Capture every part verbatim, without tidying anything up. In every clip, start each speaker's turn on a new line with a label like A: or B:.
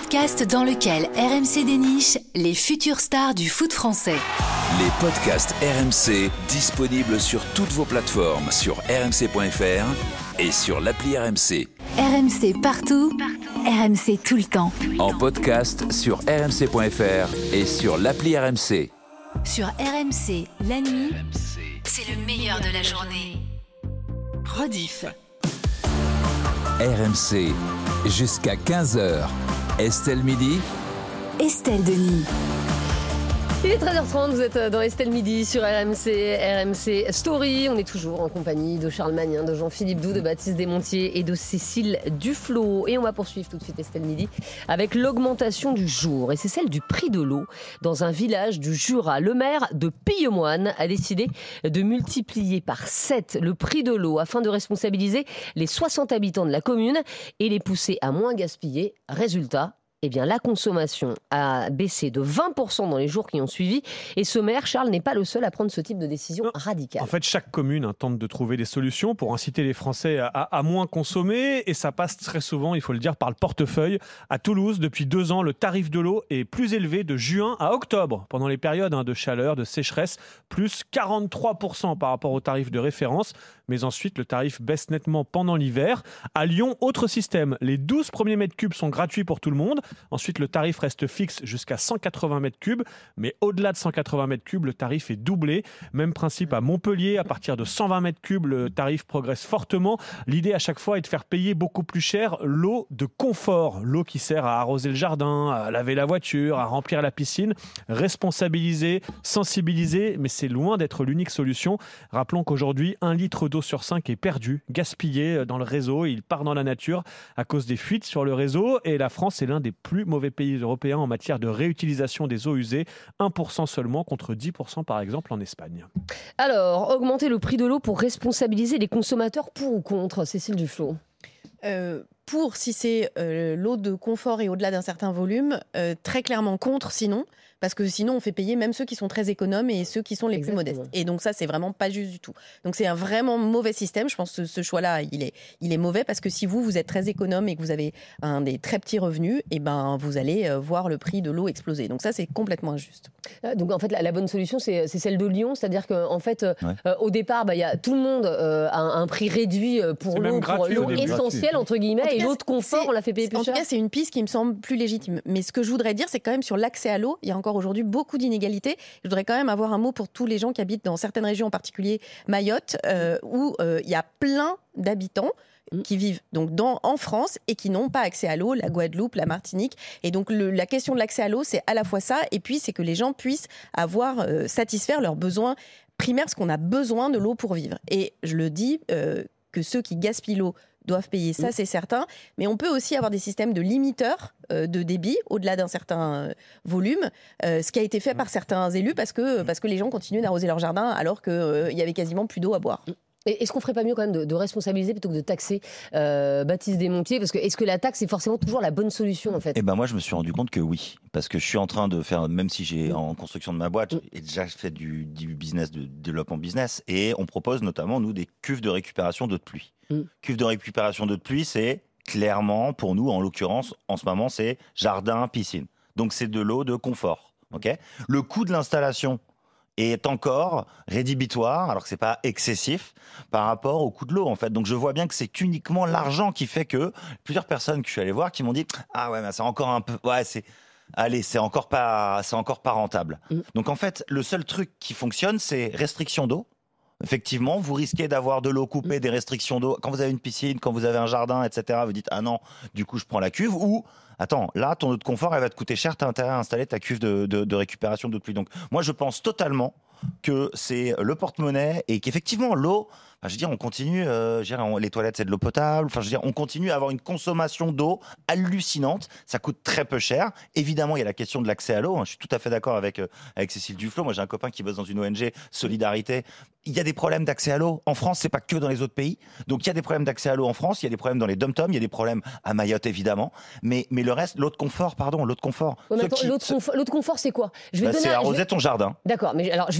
A: podcast dans lequel R M C déniche les futures stars du foot français.
B: Les podcasts R M C, disponibles sur toutes vos plateformes, sur r m c point f r et sur l'appli R M C.
A: R M C partout, partout. R M C tout le temps.
B: En podcast sur r m c point f r et sur l'appli R M C.
A: Sur R M C, la nuit, c'est le meilleur de la journée. Rediff.
B: R M C, jusqu'à quinze heures. Estelle Midi.
A: Estelle Denis.
C: Il est treize heures trente, vous êtes dans Estelle Midi sur R M C, R M C Story. On est toujours en compagnie de Charles Magnin, de Jean-Philippe Doux, de Baptiste Desmontiers et de Cécile Duflot. Et on va poursuivre tout de suite Estelle Midi avec l'augmentation du jour. Et c'est celle du prix de l'eau dans un village du Jura. Le maire de Pillemoine a décidé de multiplier par sept le prix de l'eau afin de responsabiliser les soixante habitants de la commune et les pousser à moins gaspiller. Résultat, eh bien, la consommation a baissé de vingt pour cent dans les jours qui ont suivi. Et ce maire, Charles, n'est pas le seul à prendre ce type de décision non. radicale.
D: En fait, chaque commune hein, tente de trouver des solutions pour inciter les Français à, à, à moins consommer. Et ça passe très souvent, il faut le dire, par le portefeuille. À Toulouse, depuis deux ans, le tarif de l'eau est plus élevé de juin à octobre. Pendant les périodes hein, de chaleur, de sécheresse, plus quarante-trois pour cent par rapport au tarif de référence. Mais ensuite, le tarif baisse nettement pendant l'hiver. À Lyon, autre système. Les douze premiers mètres cubes sont gratuits pour tout le monde. Ensuite, le tarif reste fixe jusqu'à cent quatre-vingts mètres cubes. Mais au-delà de cent quatre-vingts mètres cubes, le tarif est doublé. Même principe à Montpellier. À partir de cent vingt mètres cubes, le tarif progresse fortement. L'idée à chaque fois est de faire payer beaucoup plus cher l'eau de confort. L'eau qui sert à arroser le jardin, à laver la voiture, à remplir la piscine. Responsabiliser, sensibiliser, mais c'est loin d'être l'unique solution. Rappelons qu'aujourd'hui, un litre d'eau sur cinq est perdu, gaspillé dans le réseau. Il part dans la nature à cause des fuites sur le réseau. Et la France est l'un des plus mauvais pays européens en matière de réutilisation des eaux usées. un pour cent seulement contre dix pour cent par exemple en Espagne.
C: Alors, augmenter le prix de l'eau pour responsabiliser les consommateurs, pour ou contre, Cécile Duflot?
E: Euh, pour si c'est euh, l'eau de confort et au-delà d'un certain volume, euh, très clairement contre sinon, parce que sinon on fait payer même ceux qui sont très économes et ceux qui sont les Exactement. plus modestes. Et donc ça, c'est vraiment pas juste du tout. Donc c'est un vraiment mauvais système. Je pense que ce choix-là, il est, il est mauvais parce que si vous, vous êtes très économe et que vous avez un des très petits revenus, et ben, vous allez voir le prix de l'eau exploser. Donc ça, c'est complètement injuste.
C: Donc en fait, la, la bonne solution, c'est, c'est celle de Lyon, c'est-à-dire qu'en fait, ouais. euh, au départ, bah, y a, tout le monde euh, a un, un prix réduit pour c'est l'eau, pour l'eau essentielle, entre guillemets, en et cas, l'eau de confort, on la fait payer plus
E: en
C: cher.
E: En tout cas, c'est une piste qui me semble plus légitime. Mais ce que je voudrais dire, c'est quand même sur l'accès à l'eau, il y a encore aujourd'hui beaucoup d'inégalités. Je voudrais quand même avoir un mot pour tous les gens qui habitent dans certaines régions, en particulier Mayotte, euh, où euh, il y a plein d'habitants qui vivent donc dans, en France et qui n'ont pas accès à l'eau, la Guadeloupe, la Martinique. Et donc le, la question de l'accès à l'eau, c'est à la fois ça, et puis c'est que les gens puissent avoir, euh, satisfaire leurs besoins primaires, parce qu'on a besoin de l'eau pour vivre. Et je le dis, euh, que ceux qui gaspillent l'eau doivent payer, ça c'est certain, mais on peut aussi avoir des systèmes de limiteurs euh, de débit au-delà d'un certain euh, volume, euh, ce qui a été fait par certains élus parce que, parce que les gens continuent d'arroser leur jardin alors qu'il euh, y avait quasiment plus d'eau à boire.
C: Et est-ce qu'on ferait pas mieux quand même de, de responsabiliser plutôt que de taxer, euh, Baptiste Desmontiers? Parce que est-ce que la taxe est forcément toujours la bonne solution en fait?
F: Eh ben moi je me suis rendu compte que oui, parce que je suis en train de faire, même si j'ai en construction de ma boîte, j'ai déjà fait du, du business, de développement business, et on propose notamment nous des cuves de récupération d'eau de pluie. Mm. Cuves de récupération d'eau de pluie, c'est clairement pour nous, en l'occurrence, en ce moment, c'est jardin, piscine. Donc c'est de l'eau de confort. Okay, le coût de l'installation est encore rédhibitoire, alors que c'est pas excessif par rapport au coût de l'eau en fait. Donc je vois bien que c'est uniquement l'argent qui fait que plusieurs personnes que je suis allé voir qui m'ont dit ah ouais mais c'est encore un peu ouais c'est allez c'est encore pas c'est encore pas rentable. Mmh. Donc en fait le seul truc qui fonctionne c'est restriction d'eau. Effectivement, vous risquez d'avoir de l'eau coupée, des restrictions d'eau. Quand vous avez une piscine, quand vous avez un jardin, et cetera, vous dites « Ah non, du coup, je prends la cuve » ou « Attends, là, ton eau de confort, elle va te coûter cher, tu as intérêt à installer ta cuve de, de, de récupération d'eau de pluie. » Donc, moi, je pense totalement que c'est le porte-monnaie et qu'effectivement, l'eau, enfin, je veux dire, on continue, euh, je veux dire, on, les toilettes, c'est de l'eau potable. Enfin, je veux dire, on continue à avoir une consommation d'eau hallucinante. Ça coûte très peu cher. Évidemment, il y a la question de l'accès à l'eau. Hein. Je suis tout à fait d'accord avec, euh, avec Cécile Duflot. Moi, j'ai un copain qui bosse dans une O N G, Solidarité. Il y a des problèmes d'accès à l'eau. En France, c'est pas que dans les autres pays. Donc, il y a des problèmes d'accès à l'eau en France. Il y a des problèmes dans les dom-toms. Il y a des problèmes à Mayotte, évidemment. Mais, mais le reste, l'eau de confort, pardon, l'eau de confort.
C: Ouais, attends, qui, l'eau, de confort l'eau de confort, c'est quoi? Je vais
F: bah,
C: donner
F: C'est
C: un,
F: arroser
C: vais...
F: ton jardin.
C: D'accord, mais alors je vais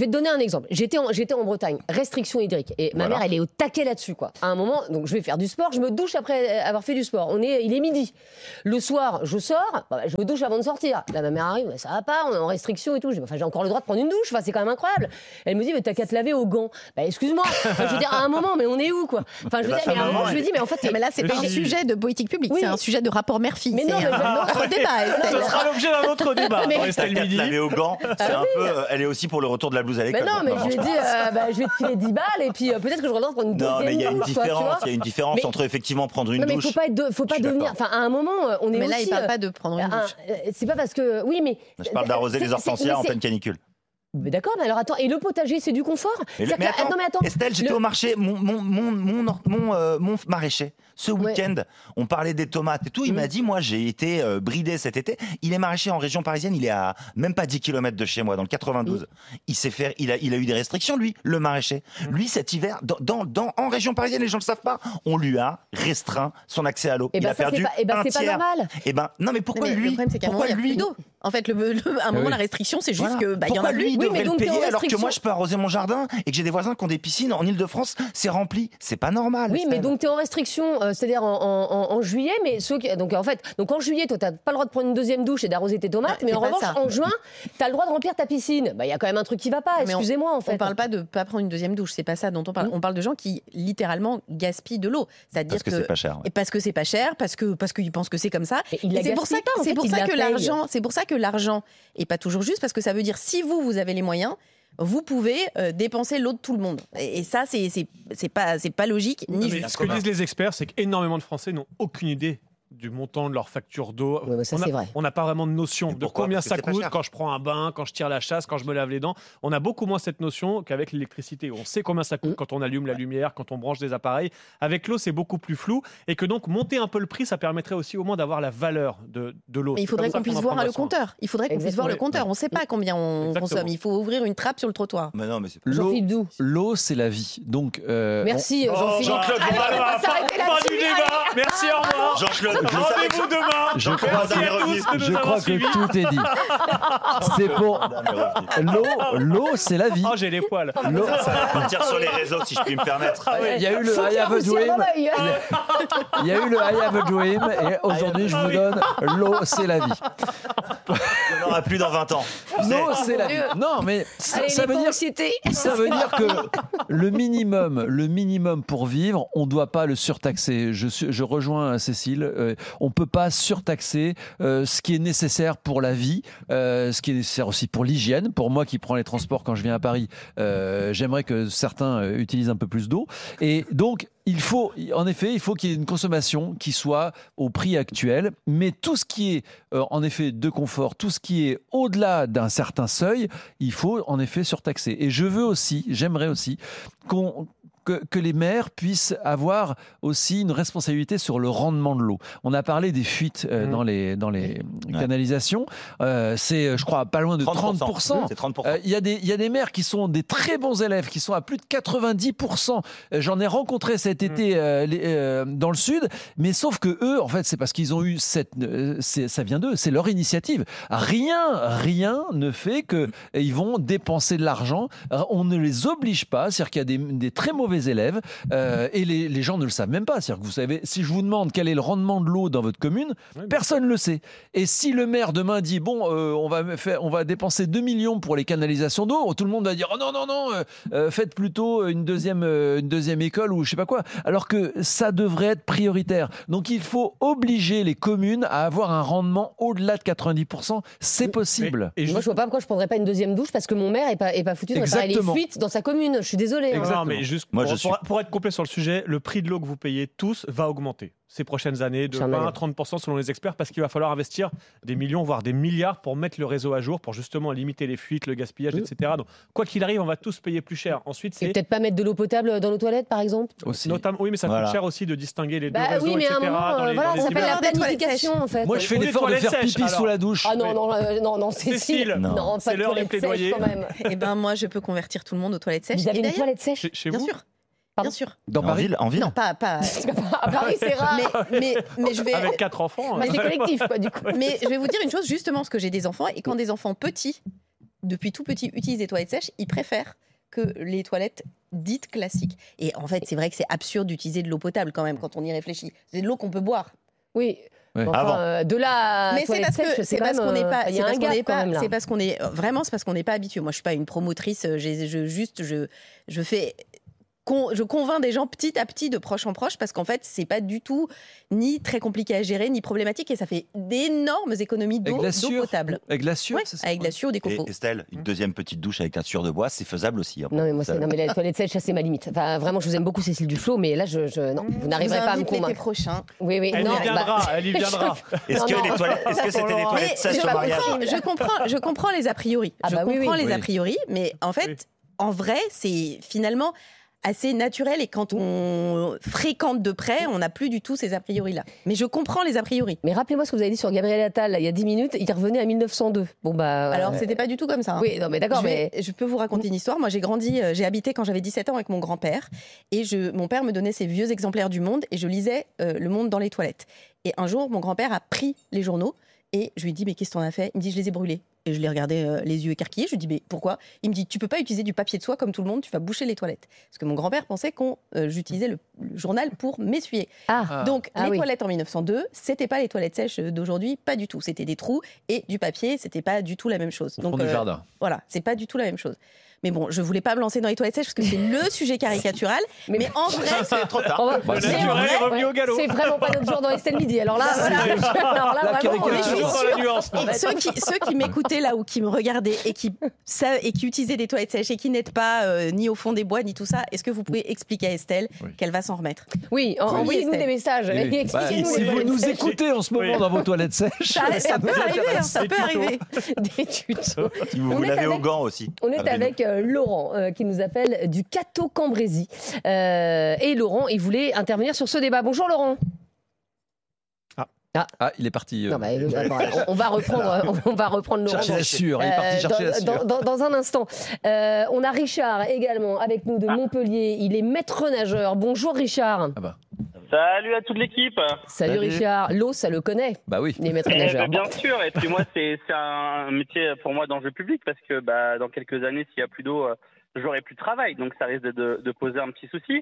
C: te donner un exemple. J'étais en, j'étais en Bretagne, restriction hydrique. Et ma
F: Voilà.
C: mère, elle est au taquet là-dessus, quoi. À un moment, donc je vais faire du sport, je me douche après avoir fait du sport. On est, il est midi. Le soir, je sors, bah, je me douche avant de sortir. Là, ma mère arrive, mais ça va pas, on est en restriction et tout. Je dis, enfin, j'ai encore le droit de prendre une douche, enfin, c'est quand même incroyable. Elle me dit, mais t'as qu'à te laver aux gants. Bah, excuse-moi. Enfin, je veux dire, à un moment, mais on est où, quoi? Enfin, je veux
F: bah,
C: dire, mais à un
F: maman,
C: moment, je
F: elle-
C: lui dis, mais en fait,
E: Mais là, c'est
D: Mais
E: pas un
D: si.
E: sujet de politique publique,
C: Oui.
E: c'est un sujet de rapport mère-fille.
C: Mais non,
E: c'est
C: mais je-
E: un autre débat, Estelle.
D: Ce sera l'objet d'un autre débat.
C: Mais-
D: dans
F: T'as
D: Estelle
F: qu'à te
D: Midi.
F: laver aux gants, c'est un peu. euh, Elle est aussi pour le retour de la blouse à
C: Mais
F: l'école.
C: non, mais je lui ai dit, euh, bah, je vais te filer dix balles et puis euh, peut-être que je reviens prendre une deuxième
F: Non, mais il y a une
C: douche, quoi, tu vois.
F: différence. Il y a une différence
C: Mais-
F: entre effectivement prendre une
C: Non, mais il
F: douche.
C: faut pas, être de- faut
F: Je
C: pas
F: suis
C: devenir.
F: d'accord.
C: Enfin, à un moment, euh, on est
E: Mais là,
C: aussi.
E: il parle
C: euh,
E: pas de prendre une
C: un-
E: douche.
C: euh, c'est pas parce que. Oui, mais.
F: Je parle d'arroser
C: c'est-
F: les
C: c'est-
F: hortensias
C: mais
F: en
C: c'est-
F: pleine canicule.
C: Mais d'accord, mais alors attends, et le potager, c'est du confort?
F: Mais, le-
C: C'est-à-dire
F: mais
C: que-
F: attends,
C: non, mais attends.
F: Estelle, j'étais
C: le-
F: au marché, mon, mon, mon, mon, or- mon, euh, mon maraîcher, ce
C: Ouais.
F: week-end, on parlait des tomates et tout, il
C: Mhm.
F: m'a dit, moi j'ai été euh, bridé cet été, il est maraîcher en région parisienne, il est à même pas dix kilomètres de chez moi, dans le quatre-vingt-douze. Il s'est fait, il a, il a eu des restrictions, lui, le maraîcher. Lui, cet hiver, dans, dans, dans- en région parisienne, les gens le savent pas, on lui a restreint son accès à l'eau.
C: Eh
F: il
C: ben,
F: a
C: ça, c'est
F: perdu
C: pas, eh ben,
F: un
C: c'est pas
F: tiers.
C: normal.
F: Eh ben, non mais pourquoi
E: Mais
F: lui
E: Le problème, c'est qu'à un moment,
F: Pourquoi
E: il n'y a
F: lui
E: plus d'eau. En fait, le, le- à un moment,
C: oui.
E: la restriction, c'est juste
F: Voilà.
E: que bah, il y en
F: Pourquoi
E: a plus.
F: lui il
C: Oui, mais
F: devrait le
C: donc, t'es en
F: payer alors que
C: restriction.
F: moi je peux arroser mon jardin et que j'ai des voisins qui ont des piscines en Ile-de-France, c'est rempli, c'est pas normal.
C: Oui, mais
F: Estelle.
C: donc tu es en restriction, euh, c'est-à-dire en, en- en- en juillet, mais ceux qui, donc en fait, donc en juillet, toi, tu n'as pas le droit de prendre une deuxième douche et d'arroser tes tomates,
E: Ouais,
C: mais
E: c'est
C: en
E: pas
C: revanche,
E: ça.
C: en juin, tu as le droit de remplir ta piscine. Bah, il y a quand même un truc qui va pas,
E: Mais on-
C: excusez-moi, en fait.
E: On parle pas de pas prendre une deuxième douche, c'est pas ça dont on parle.
C: Mm.
E: On parle de gens qui littéralement gaspillent de l'eau, c'est-à-dire
F: Parce que c'est pas cher. ouais.
E: et parce que c'est pas cher, parce que parce qu'ils pensent que c'est comme ça.
C: Mais il la
E: Et c'est pour ça,
C: gaspille pas, en
E: c'est
C: fait,
E: pour
C: il
E: ça
C: la
E: que
C: paye.
E: l'argent, c'est pour ça que l'argent est pas toujours juste, parce que ça veut dire si vous vous avez les moyens, vous pouvez euh, dépenser l'eau de tout le monde. Et, et ça, c'est c'est c'est pas c'est pas logique ni
D: Mais
E: juste.
D: ce que disent les experts, c'est qu'énormément de Français n'ont aucune idée du montant de leur facture d'eau.
C: Ouais, bah, ça,
D: on a-
C: c'est vrai.
D: on n'a pas vraiment de notion
F: Mais
D: de
F: pourquoi
D: combien
F: Parce que
D: ça
F: c'est pas
D: coûte
F: cher.
D: quand je prends un bain, quand je tire la chasse, quand je me lave les dents. On a beaucoup moins cette notion qu'avec l'électricité. On sait combien ça coûte
C: Mm.
D: quand on allume la lumière, quand on branche des appareils. Avec l'eau, c'est beaucoup plus flou. Et que donc, monter un peu le prix, ça permettrait aussi au moins d'avoir la valeur de, de l'eau.
E: Mais il
D: C'est
E: faudrait
D: comme ça
E: qu'on puisse
D: en
E: voir
D: prendra
E: le
D: soin.
E: compteur. Il faudrait qu'on puisse voir le
C: Exactement.
E: compteur. On ne sait pas combien on
D: Exactement.
E: consomme. Il faut ouvrir une trappe sur le trottoir.
F: Mais non, mais c'est
C: Jean-Philippe Doux.
G: L'eau, c'est la vie. Donc, euh,
C: Merci,
D: Oh,
C: Jean-Philippe.
D: Jean-Claude,
C: Allez,
D: voilà,
C: on va
D: fin-
C: s'arrêter
D: fin
C: là-dessus.
D: du débat. Merci, au revoir.
F: Jean-Claude, je savais que
D: Rendez-vous demain.
G: Je crois
D: Merci
F: que-
D: à tous de nous
G: je
D: avoir
G: crois que
D: suivis.
G: tout est dit. C'est pour l'eau. L'eau, c'est la vie.
D: Oh, j'ai les poils.
G: L'eau-
F: ça va partir sur les réseaux si je puis me permettre.
D: Ah oui.
G: Il y a eu le
C: Faut
G: I
C: faire
G: have a
C: aussi un
G: dream.
C: oreille.
G: Il y a eu le I have a dream. Et aujourd'hui, je
D: Ah
G: vous
D: oui.
G: donne l'eau, c'est la vie.
F: Il n'y en aura plus dans vingt ans. Tu sais.
G: L'eau, c'est la vie. Non, mais ça,
C: Allez,
G: ça veut dire.
C: l'éco-anxiété.
G: Ça veut dire que le minimum, le minimum pour vivre, on ne doit pas le surtaxer. Je, suis- je rejoins Cécile. euh, on ne peut pas surtaxer euh, ce qui est nécessaire pour la vie, euh, ce qui est nécessaire aussi pour l'hygiène. Pour moi qui prends les transports quand je viens à Paris, euh, j'aimerais que certains euh, utilisent un peu plus d'eau. Et donc, il faut, en effet, il faut qu'il y ait une consommation qui soit au prix actuel, mais tout ce qui est, euh, en effet, de confort, tout ce qui est au-delà d'un certain seuil, il faut, en effet, surtaxer. Et je veux aussi, j'aimerais aussi, qu'on... Que, que les maires puissent avoir aussi une responsabilité sur le rendement de l'eau. On a parlé des fuites euh,
D: Mmh.
G: dans les, dans les
F: Ouais.
G: canalisations. Euh, c'est, je crois, pas loin de trente pour cent.
F: C'est trente pour cent.
G: Euh, Il y, a des- il y a des maires qui sont des très bons élèves, qui sont à plus de quatre-vingt-dix pour cent. Euh, J'en ai rencontré cet été euh, les- euh, dans le sud, mais sauf que eux, en fait, c'est parce qu'ils ont eu cette, euh, c'est- ça vient d'eux, c'est leur initiative. Rien, rien ne fait que ils vont dépenser de l'argent. Euh, On ne les oblige pas, c'est-à-dire qu'il y a des, des très mauvais élèves euh, et les, les gens ne le savent même pas. C'est-à-dire que vous savez, si je vous demande quel est le rendement de l'eau dans votre commune,
D: Oui,
G: personne ne le sait. Et si le maire demain dit bon, euh, on va faire, on va dépenser deux millions pour les canalisations d'eau, tout le monde va dire oh non non non, euh, euh, faites plutôt une deuxième euh, une deuxième école ou je sais pas quoi. Alors que ça devrait être prioritaire. Donc il faut obliger les communes à avoir un rendement au-delà de quatre-vingt-dix pour cent. C'est possible.
D: Et, et
C: Moi,
D: juste-
C: je vois pas pourquoi je prendrais pas une deuxième douche parce que mon maire est pas, est pas foutu de réparer les
G: Exactement.
C: fuites dans sa commune. Je suis désolée. hein.
D: Non, mais juste
F: Moi,
D: pour,
F: je suis-
D: pour- pour être complet sur le sujet, le prix de l'eau que vous payez tous va augmenter ces prochaines années de
C: Charles
D: vingt à
C: Magnol.
D: trente pour cent selon les experts parce qu'il va falloir investir des millions voire des milliards pour mettre le réseau à jour pour justement limiter les fuites, le gaspillage,
C: Mm.
D: et cetera. Donc quoi qu'il arrive, on va tous payer plus cher. Ensuite,
C: Et
D: c'est
C: peut-être pas mettre de l'eau potable dans nos toilettes, par exemple.
G: Aussi.
D: notamment oui, mais ça
F: Voilà.
D: coûte cher aussi de distinguer les deux
C: Bah
D: réseaux,
C: oui, mais à un
D: et cetera.
C: moment,
D: dans
C: euh,
D: les,
C: voilà,
D: dans les
C: ça s'appelle
D: immeubles.
C: la
E: Des toilettes
C: planification, en fait.
G: Moi, je fais
D: Ou des
G: l'effort de
D: toilettes
G: faire
D: sèches,
G: pipi
D: alors.
G: sous la douche.
C: Ah non, non, euh, non, non, Cécile.
D: Cécile.
C: Non,
F: Non.
C: pas
D: C'est
C: de
D: l'heure des
C: toilettes sèches
D: plaidoyers.
C: quand même.
E: Eh ben moi, je peux convertir tout le monde aux toilettes sèches.
C: Vous avez
E: Et
C: une
E: d'ailleurs,
C: toilette sèche
D: Chez, chez
E: bien
D: vous
E: sûr,
C: Pardon
E: bien sûr.
G: Dans
F: En
G: Paris.
F: ville, en ville.
E: Non, pas pas.
C: À Paris, c'est rare.
E: Mais mais mais je vais.
D: Avec quatre enfants.
C: Mais
D: hein.
C: c'est collectif, quoi, du coup.
E: Mais je vais vous dire une chose, justement, parce que j'ai des enfants, et quand des enfants petits depuis tout petit, utilisent des toilettes sèches, ils préfèrent que les toilettes dites classiques. Et en fait, c'est vrai que c'est absurde d'utiliser de l'eau potable quand même, quand on y réfléchit. C'est de l'eau qu'on peut boire.
C: Oui.
G: Ouais.
C: Enfin,
F: Avant.
C: euh, de là à
E: Mais c'est parce
C: toilette
E: que
C: sèche,
E: c'est parce
C: quand
E: qu'on
C: même,
E: n'est pas,
C: euh, il y
E: c'est
C: a
E: parce
C: un
E: qu'on
C: gap
E: n'est
C: quand
E: pas,
C: même, là.
E: c'est parce qu'on est vraiment, c'est parce qu'on n'est pas habitué. Moi, je suis pas une promotrice. j'ai- Je juste, je, je fais. Con- Je convainc des gens petit à petit de proche en proche parce qu'en fait, c'est pas du tout ni très compliqué à gérer, ni problématique et ça fait d'énormes économies d'eau,
G: Avec la
E: d'eau
G: sueur.
E: potable.
G: Avec la sueur,
E: Ouais,
G: c'est ça
E: avec de la sueur ou des
F: Et
E: copeaux.
F: Estelle, une deuxième petite douche avec un sueur de bois, c'est faisable aussi. hein.
C: Non mais moi
F: Ça-
C: c'est non mais la toilette sèche ça c'est ma limite. Enfin vraiment je vous aime beaucoup Cécile Duflot mais là je, je non vous n'arriverez
E: Je vous
C: pas à me
E: invite l'été
C: convaincre.
E: prochain.
C: Oui oui
D: Elle
C: non
D: y viendra, elle y viendra.
F: Est-ce
C: Non,
F: que,
C: non.
F: les toilettes, est-ce que c'était des
D: Mais
F: toilettes sèches
E: je,
F: au mariage
E: comprends, je, comprends, je comprends les a priori.
C: Ah
E: je
C: bah oui,
E: comprends
C: oui.
E: les a
G: Oui.
E: priori, mais en fait,
D: Oui.
E: en vrai, c'est finalement assez naturel et quand on fréquente de près, on n'a plus du tout ces a priori là. Mais je comprends les a priori.
C: mais rappelez-moi ce que vous avez dit sur Gabriel Attal là, il y a dix minutes il revenait à mille neuf cent deux. Bon bah
E: Alors,
C: euh,
E: c'était pas du tout comme ça. hein.
C: oui non mais d'accord
E: je, vais-
C: mais
E: je peux vous raconter une histoire. Moi, j'ai grandi, euh, j'ai habité quand j'avais dix-sept ans avec mon grand-père. Et je, mon père me donnait ses vieux exemplaires du Monde et je lisais euh, Le Monde dans les toilettes. Et un jour, mon grand-père a pris les journaux et je lui ai dit, mais qu'est-ce que t'en as fait? Il me dit, je les ai brûlés. Et je l'ai regardé euh, les yeux écarquillés. Je lui ai dit, mais pourquoi? Il me dit, tu peux pas utiliser du papier de soie comme tout le monde, tu vas boucher les toilettes. Parce que mon grand-père pensait qu'on euh, j'utilisais le, le journal pour m'essuyer.
C: ah
G: Ah.
E: Donc,
C: Ah
E: les
C: oui.
E: toilettes en mille neuf cent deux, c'était pas les toilettes sèches d'aujourd'hui, pas du tout. C'était des trous et du papier, c'était pas du tout la même chose.
G: Au fond
E: Donc,
G: du
E: euh,
G: jardin.
E: voilà, c'est pas du tout la même chose. Mais bon, je voulais pas me lancer dans les toilettes sèches parce que c'est le sujet caricatural.
C: Mais-
E: Mais, en vrai,
F: C'est trop tard.
C: on va-
G: Bah,
D: Le
G: c'est
D: naturel est revenu au galop.
C: c'est vraiment pas notre jour dans Estelle Midi alors là, voilà. alors là
G: La
C: vraiment,
G: caricature.
C: on est
D: Toujours
C: juste-
D: dans la nuance.
E: et ceux qui, ceux qui m'écoutaient là ou qui me regardaient et qui, ça, et qui utilisaient des toilettes sèches et qui n'êtes pas euh, ni au fond des bois ni tout ça, est-ce que vous pouvez expliquer à Estelle
G: Oui.
E: qu'elle va s'en remettre?
C: oui en-
E: Oui,
C: envoyez-nous
E: Estelle.
C: des messages
G: Oui, oui.
C: et
G: Bah,
C: expliquez-nous
G: si
C: les
G: vous
C: toilettes
G: nous
C: sèches.
G: écoutez en ce moment
D: Oui.
G: dans vos toilettes sèches,
E: Ça, ça
G: nous
E: peut arriver, hein,
G: intéresse.
E: ça peut arriver.
C: des tutos.
F: Si vous,
C: On
F: vous
C: est
F: l'avez
C: avec-
F: au gant aussi.
C: On est
F: Appelez-nous.
C: avec euh, Laurent euh, qui nous appelle du Cateau-Cambrésis. Euh, et Laurent, il voulait intervenir sur ce débat. Bonjour Laurent.
G: Ah, il est parti. euh,
C: Non, bah, euh, attends, on, on va reprendre, on va reprendre Laurent.
G: chercher la sueur. Il est parti
C: Euh,
G: chercher la
C: dans,
G: sueur.
C: dans- dans un instant. Euh, on a Richard également avec nous de Montpellier. Il est maître nageur. Bonjour Richard.
G: Ah bah,
H: Salut à toute l'équipe.
C: Salut,
G: Salut.
C: Richard. L'eau, ça le connaît,
G: bah oui.
C: les maîtres
H: Eh
C: nageurs.
H: ben, bien sûr. Et puis moi, c'est c'est un métier pour moi d'enjeu public parce que bah, dans quelques années, s'il y a plus d'eau, euh, j'aurai plus de travail. Donc ça risque de, de, de poser un petit souci.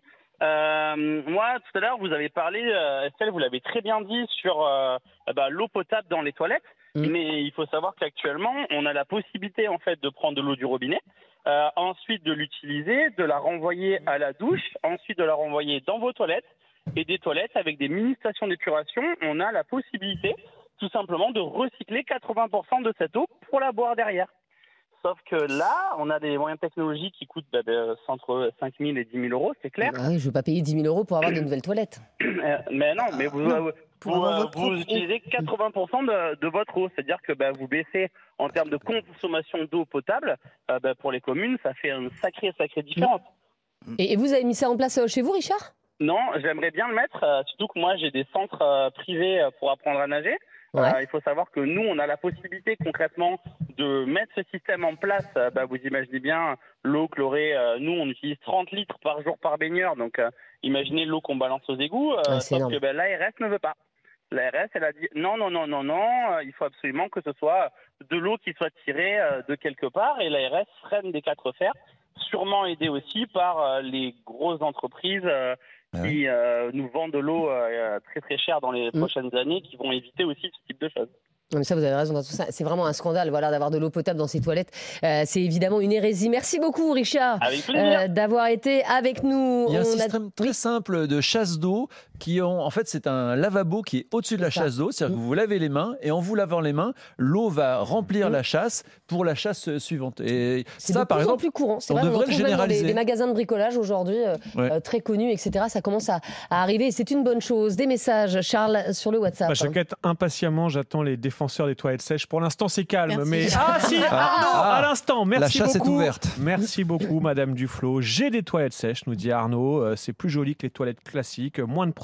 H: Euh, moi, tout à l'heure, vous avez parlé, euh, Estelle, vous l'avez très bien dit sur euh, bah, l'eau potable dans les toilettes.
C: Mm.
H: Mais il faut savoir qu'actuellement, on a la possibilité en fait de prendre de l'eau du robinet, euh, ensuite de l'utiliser, de la renvoyer à la douche, ensuite de la renvoyer dans vos toilettes. Et des toilettes avec des mini-stations d'épuration, on a la possibilité tout simplement de recycler quatre-vingts pour cent de cette eau pour la boire derrière. Sauf que là, on a des moyens technologiques qui coûtent bah, bah, entre cinq mille et dix mille euros, c'est clair.
C: Ah oui, je ne veux pas payer dix mille euros pour avoir de nouvelles toilettes.
H: Euh, mais non, mais vous,
E: Non,
H: euh,
E: pour
H: vous,
E: avoir
H: euh,
E: votre
H: vous
E: propre
H: utilisez quatre-vingts pour cent de, de votre eau. C'est-à-dire que bah, vous baissez en termes de consommation d'eau potable. Euh, bah, pour les communes, ça fait une sacrée, sacrée différence.
C: Et, et vous avez mis ça en place euh, chez vous, Richard?
H: Non, j'aimerais bien le mettre, euh, surtout que moi j'ai des centres euh, privés euh, pour apprendre à nager.
C: Ouais.
H: Euh, il faut savoir que nous, on a la possibilité concrètement de mettre ce système en place. Euh, bah, vous imaginez bien l'eau chlorée, euh, nous on utilise trente litres par jour par baigneur, donc euh, imaginez l'eau qu'on balance aux égouts, euh,
C: Ah, c'est
H: sauf
C: énorme.
H: que bah, l'A R S ne veut pas. L'A R S, elle a dit non, non, non, non, non, euh, il faut absolument que ce soit de l'eau qui soit tirée euh, de quelque part, et l'A R S freine des quatre fers, sûrement aidée aussi par euh, les grosses entreprises euh,
F: Ah
H: qui euh, nous vendent de l'eau euh, très très chère dans les
C: Mm.
H: prochaines années, qui vont éviter aussi ce type de choses.
C: Non, mais ça, vous avez raison dans tout ça. C'est vraiment un scandale, voilà, d'avoir de l'eau potable dans ces toilettes. Euh, c'est évidemment une hérésie. Merci beaucoup, Richard,
H: Avec plaisir.
C: euh, d'avoir été avec nous.
G: Il y a un
C: On a-
G: système très simple de chasse d'eau qui ont, en fait, c'est un lavabo qui est au-dessus de la
C: C'est ça.
G: chasse d'eau. C'est-à-dire
C: Mm.
G: que vous vous lavez les mains et en vous lavant les mains, l'eau va remplir
C: Mm.
G: la chasse pour la chasse euh, suivante. Et
C: C'est
G: ça,
C: de
G: par
C: plus en
G: exemple,
C: plus courant. C'est
G: on
C: vrai, on
G: devrait
C: retrouve
G: le
C: même dans les,
G: généraliser.
C: les magasins de bricolage aujourd'hui, euh,
G: Ouais.
C: euh, très connus, et cetera. Ça commence à, à arriver et c'est une bonne chose. Des messages, Charles, sur le WhatsApp.
D: Bah, je quête impatiemment, j'attends les défenseurs des toilettes sèches. Pour l'instant, c'est calme.
E: Merci.
D: Mais ah si, Arnaud,
G: Ah.
D: à l'instant, merci
G: La chasse est
D: beaucoup.
G: ouverte.
D: Merci beaucoup, Madame Duflot. J'ai des toilettes sèches, nous dit Arnaud. Euh, C'est plus joli que les toilettes classiques, moins de problèmes.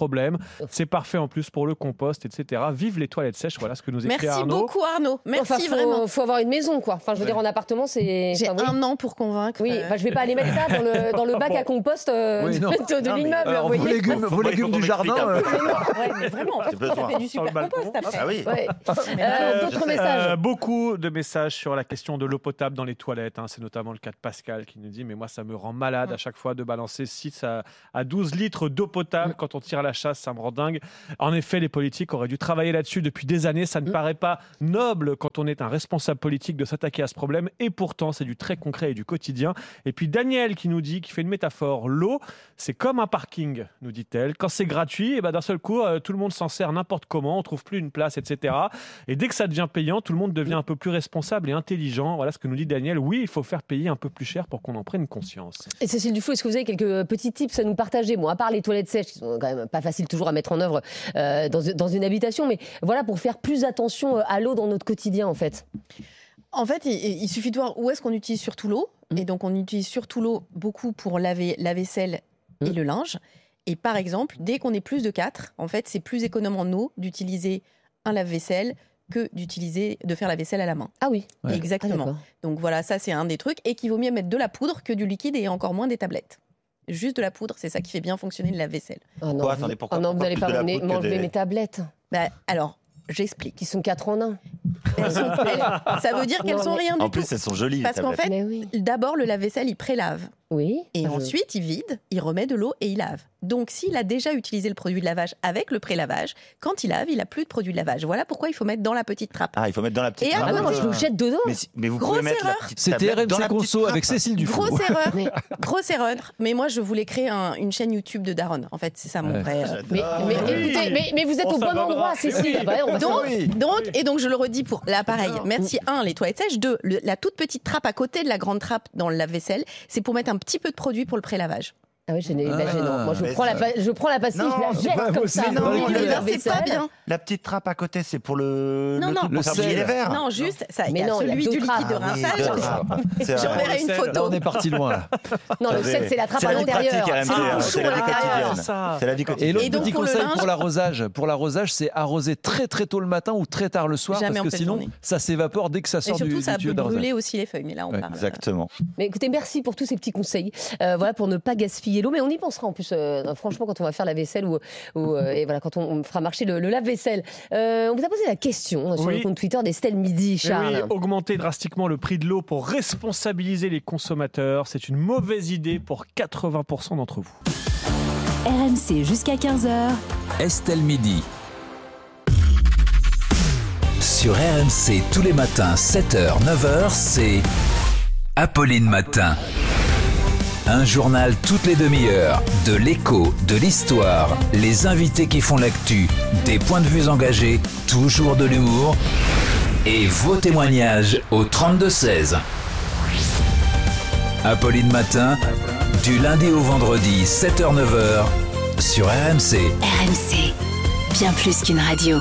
D: problème. C'est parfait en plus pour le compost, et cetera. Vive les toilettes sèches, voilà ce que nous écrit
E: Merci
D: Arnaud.
E: beaucoup Arnaud, merci
C: enfin, faut,
E: vraiment.
C: faut avoir une maison, quoi. Enfin, je veux
D: Ouais.
C: dire, en appartement, c'est.
E: J'ai
C: enfin, oui.
E: un an pour convaincre.
C: Oui,
E: euh,
C: enfin, je vais pas aller mettre ça dans le, dans le bac à compost euh,
G: Oui, non.
C: de, de
F: Non, mais
C: l'immeuble.
G: Alors,
C: vous
G: vos
C: voyez.
G: légumes, vos
F: Faut-
G: légumes
F: faut
G: du jardin.
F: m'expliquer un
G: euh,
F: peu.
E: Mais non, ouais, mais vraiment, en fait,
F: J'ai besoin.
E: ça fait du super
D: Sur le balcon.
E: compost après.
F: Ah oui.
C: Ouais.
E: Mais
C: Euh,
E: non,
C: D'autres
F: je sais.
C: messages.
D: Euh, beaucoup de messages sur la question de l'eau potable dans les toilettes. hein. C'est notamment le cas de Pascal qui nous dit mais moi ça me rend malade à chaque fois de balancer six à, à douze litres d'eau potable quand on tire à la chasse, ça me rend dingue. En effet, les politiques auraient dû travailler là-dessus depuis des années. Ça ne paraît pas noble quand on est un responsable politique de s'attaquer à ce problème et pourtant c'est du très concret et du quotidien. Et puis Daniel qui nous dit, qui fait une métaphore, l'eau c'est comme un parking, nous dit-elle. Quand c'est gratuit, et ben d'un seul coup euh, tout le monde s'en sert n'importe comment, on trouve plus une place, et cetera. Et dès que ça devient payant, tout le monde devient un peu plus responsable et intelligent. Voilà ce que nous dit Daniel. Oui, il faut faire payer un peu plus cher pour qu'on en prenne conscience.
C: Et Cécile Duflo, est-ce que vous avez quelques petits tips à nous partager? Bon, à part les toilettes sèches, qui sont quand même pas faciles toujours à mettre en œuvre euh, dans, dans une habitation, mais voilà, pour faire plus attention à l'eau dans notre quotidien, en fait.
E: En fait, il, il suffit de voir où est-ce qu'on utilise surtout l'eau.
C: Mmh.
E: Et donc, on utilise surtout l'eau beaucoup pour laver la vaisselle
C: Mmh.
E: et le linge. Et par exemple, dès qu'on est plus de quatre, en fait, c'est plus économe en eau d'utiliser un lave-vaisselle que d'utiliser, de faire la vaisselle à la main.
C: Ah oui.
G: Ouais.
C: Ah,
E: Exactement.
C: d'accord.
E: Donc voilà, ça c'est un des trucs. Et qu'il vaut mieux mettre de la poudre que du liquide et encore moins des tablettes. Juste de la poudre, c'est ça qui fait bien fonctionner le lave-vaisselle.
C: Ah non,
F: Quoi,
C: vous-
F: attendez, pourquoi-
C: ah non, vous
F: pourquoi
C: n'allez
F: plus
C: pas
F: de la
C: m'emmener-
F: poudre que
C: m'enlever
F: des-
C: mes tablettes,
E: Bah, alors, j'explique.
C: qui sont quatre en un.
E: Elles sont- elles- ça veut dire qu'elles
C: Non,
E: sont
C: mais-
E: rien du
F: En
E: tout.
F: plus, elles sont jolies. les
E: Parce qu'en
F: tablettes.
E: fait,
C: Mais oui.
E: d'abord, le lave-vaisselle, il prélave.
C: Oui.
E: Et
C: Je-
E: ensuite, il vide, il remet de l'eau et il lave. Donc, s'il a déjà utilisé le produit de lavage avec le pré-lavage, quand il lave, il n'a plus de produit de lavage. Voilà pourquoi il faut mettre dans la petite trappe.
F: Ah, il faut mettre dans la petite.
E: Et à
F: trappe.
C: Ah non, moi, je le jette dedans.
F: Mais, si- mais vous
E: Grosse
F: pouvez mettre
E: erreur.
F: la petite
G: C'était
F: tablette dans
G: R M C
F: la petite
G: Conso
F: trappe.
G: avec Cécile Duflo.
E: Grosse erreur, grosse erreur. Mais moi, je voulais créer un- une chaîne YouTube de Daron. En fait, c'est ça mon
G: Ouais.
E: vrai. euh,
C: Mais, mais,
D: oui.
C: écoutez, mais, mais vous êtes
D: On
C: au bon
D: s'en
C: endroit,
D: va.
C: Cécile. Bah, on va
E: Donc,
C: s'en-
G: oui.
E: donc, et donc je le redis pour là pareil. Merci un, les toilettes sèches. Deux, le- la toute petite trappe à côté de la grande trappe dans le lave-vaisselle, c'est pour mettre un petit peu de produit pour le pré-lavage.
C: Ah oui, je n'ai
G: Ah.
C: bah, j'ai- non. Moi, je
F: Mais
C: prends, la,
F: ça-
C: pa- je prends la pastille,
F: Non,
C: je la
F: c'est
C: jette
G: pas
C: comme ça.
G: possible.
C: dans
G: Non,
C: le
G: mais
C: milieu de
E: là,
C: la
E: c'est pas
C: vaisselle.
E: bien.
F: La petite trappe à côté, c'est pour le,
E: Non,
F: le
E: non.
F: truc
G: Le
F: pour faire
G: sel.
F: bouillir les verres.
E: Non, juste, ça, il
C: Mais
E: y a
C: non, il y a
E: celui
C: deux
E: du liquide de
C: trappes.
F: Ah oui,
E: rinçage.
F: deux trappes. C'est vrai.
E: J'enverrai une
D: Là,
E: photo.
G: Là, on est parti loin. Là.
C: Non, le
F: Attendez.
C: sel, c'est la trappe
F: C'est
C: à
F: la vie pratique,
C: l'intérieur.
F: R M C,
C: C'est le
F: hein,
C: bouchon
F: c'est
C: à
F: la vie
C: l'intérieur.
F: quotidienne.
D: ça.
F: C'est la vie
G: Et
F: quotidienne.
G: l'autre
E: Et donc,
G: petit
E: pour le
G: conseil
E: linge-
G: pour l'arrosage, pour l'arrosage, c'est arroser très très tôt le matin ou très tard le soir,
E: Jamais en
G: parce que
E: pleine
G: sinon
E: journée.
G: ça s'évapore dès que ça
E: Et
G: sort
E: surtout,
G: du,
E: ça
G: du tuyau
E: peut
G: d'arrosage.
E: brûler aussi les feuilles. Mais là, on
G: Ouais,
E: parle.
F: Exactement.
C: Mais écoutez, merci pour tous ces petits conseils. Euh, voilà, pour ne pas gaspiller l'eau. Mais on y pensera en plus, euh, franchement, quand on va faire la vaisselle ou, ou, euh, et voilà, quand on, on fera marcher le, le lave-vaisselle. Euh, on vous a posé la question hein, sur
D: Oui.
C: le compte Twitter d'Estelle Midi,
D: Mais
C: Charles.
D: oui, augmenter drastiquement le prix de l'eau pour responsabiliser les consommateurs, c'est une mauvaise idée pour quatre-vingts pour cent d'entre vous.
A: R M C jusqu'à quinze heures.
B: Estelle Midi. Sur R M C tous les matins, sept heures, neuf heures, c'est Apolline Matin. Un journal toutes les demi-heures, de l'écho, de l'histoire, les invités qui font l'actu, des points de vue engagés, toujours de l'humour et vos témoignages au trente-deux seize. Apolline Matin, du lundi au vendredi, sept heures, neuf heures, sur R M C.
A: R M C, bien plus qu'une radio.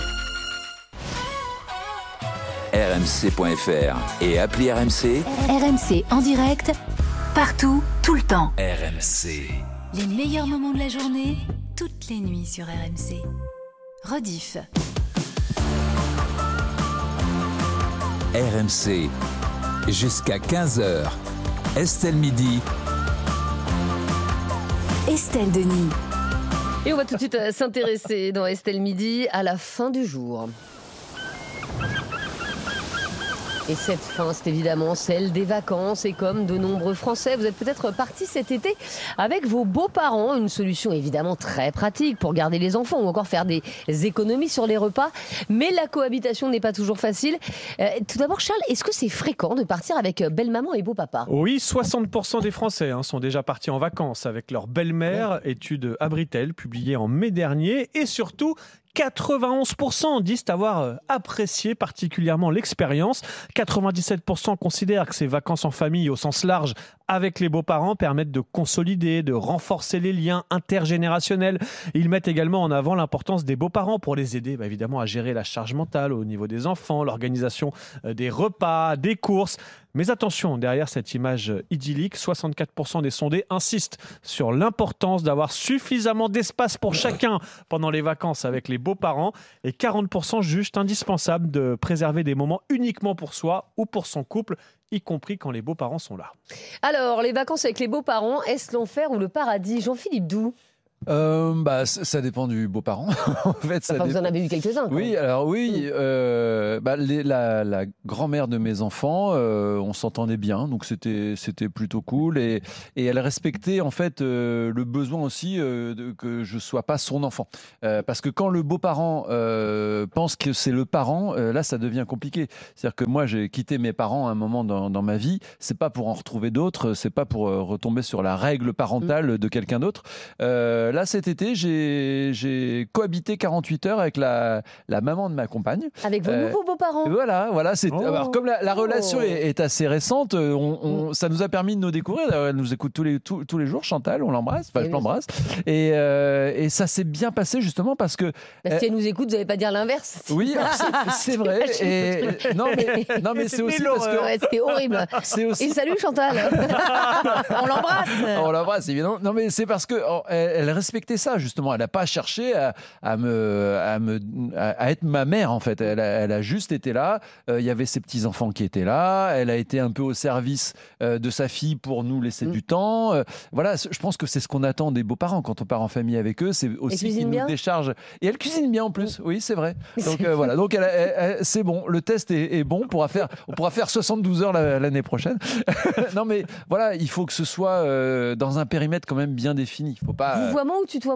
B: R M C point F R et appli R M C.
A: R M C en direct, partout, tout le temps.
B: R M C.
A: Les meilleurs moments de la journée, toutes les nuits sur R M C. Rediff.
B: R M C. Jusqu'à quinze heures. Estelle Midi.
A: Estelle Denis.
C: Et on va tout de suite euh, s'intéresser dans Estelle Midi à la fin du jour. Et cette fin, c'est évidemment celle des vacances. Et comme de nombreux Français, vous êtes peut-être partis cet été avec vos beaux-parents. Une solution évidemment très pratique pour garder les enfants ou encore faire des économies sur les repas. Mais la cohabitation n'est pas toujours facile. Euh, tout d'abord, Charles, est-ce que c'est fréquent de partir avec belle-maman et beau-papa ?
D: Oui, soixante pour cent des Français hein, sont déjà partis en vacances avec leur belle-mère. Étude Abritel, publiée en mai dernier. Et surtout, quatre-vingt-onze pour cent disent avoir apprécié particulièrement l'expérience. quatre-vingt-dix-sept pour cent considèrent que ces vacances en famille au sens large avec les beaux-parents permettent de consolider, de renforcer les liens intergénérationnels. Ils mettent également en avant l'importance des beaux-parents pour les aider bah, évidemment à gérer la charge mentale au niveau des enfants, l'organisation des repas, des courses. Mais attention, derrière cette image idyllique, soixante-quatre pour cent des sondés insistent sur l'importance d'avoir suffisamment d'espace pour chacun pendant les vacances avec les beaux-parents et quarante pour cent jugent indispensable de préserver des moments uniquement pour soi ou pour son couple, y compris quand les beaux-parents sont là.
C: Alors, les vacances avec les beaux-parents, est-ce l'enfer ou le paradis? Jean-Philippe Doux.
G: Euh, bah, ça dépend du beau-parent. En fait, ça
C: enfin,
G: dépend.
C: Vous en avez eu quelques-uns.
G: Oui, même. alors oui, euh, bah, les, la, la grand-mère de mes enfants, euh, on s'entendait bien, donc c'était c'était plutôt cool et, et elle respectait en fait euh, le besoin aussi euh, de, que je sois pas son enfant, euh, parce que quand le beau-parent euh, pense que c'est le parent, euh, là ça devient compliqué. C'est-à-dire que moi j'ai quitté mes parents à un moment dans, dans ma vie, c'est pas pour en retrouver d'autres, c'est pas pour euh, retomber sur la règle parentale de quelqu'un d'autre. Euh, Là, cet été, j'ai, j'ai cohabité quarante-huit heures avec la, la maman de ma compagne.
C: Avec vos euh, nouveaux beaux-parents.
G: Voilà, voilà. C'est,
C: oh.
G: alors, comme la, la relation oh. est, est assez récente, on, on, ça nous a permis de nous découvrir. Elle nous écoute tous les, tous, tous les jours, Chantal, on l'embrasse. Enfin, et je oui, l'embrasse. Et, euh, et ça s'est bien passé, justement, parce que...
C: Parce qu'elle nous écoute, vous n'allez pas dire l'inverse.
G: Oui, c'est, c'est vrai. Et, non, mais, non, mais c'est, c'est aussi parce que...
C: Ouais, c'était horrible.
G: C'est aussi...
C: Et salut, Chantal. On l'embrasse.
G: On l'embrasse, évidemment. Non, mais c'est parce qu'elle elle respectait ça, justement. Elle n'a pas cherché à, à, me, à, me, à être ma mère, en fait. Elle a, elle a juste été là. Il euh, y avait ses petits-enfants qui étaient là. Elle a été un peu au service euh, de sa fille pour nous laisser mmh. du temps. Euh, voilà, je pense que c'est ce qu'on attend des beaux-parents quand on part en famille avec eux. C'est aussi qu'ils nous déchargent. Et elle cuisine bien, en plus. Mmh. Oui, c'est vrai. Donc, euh, voilà. Donc, elle, elle, elle, c'est bon. Le test est, est bon. On pourra faire, on pourra faire soixante-douze heures la, l'année prochaine. Non, mais voilà, il faut que ce soit euh, dans un périmètre quand même bien défini. Il faut pas...
C: Vouvoiement ou tutoiement?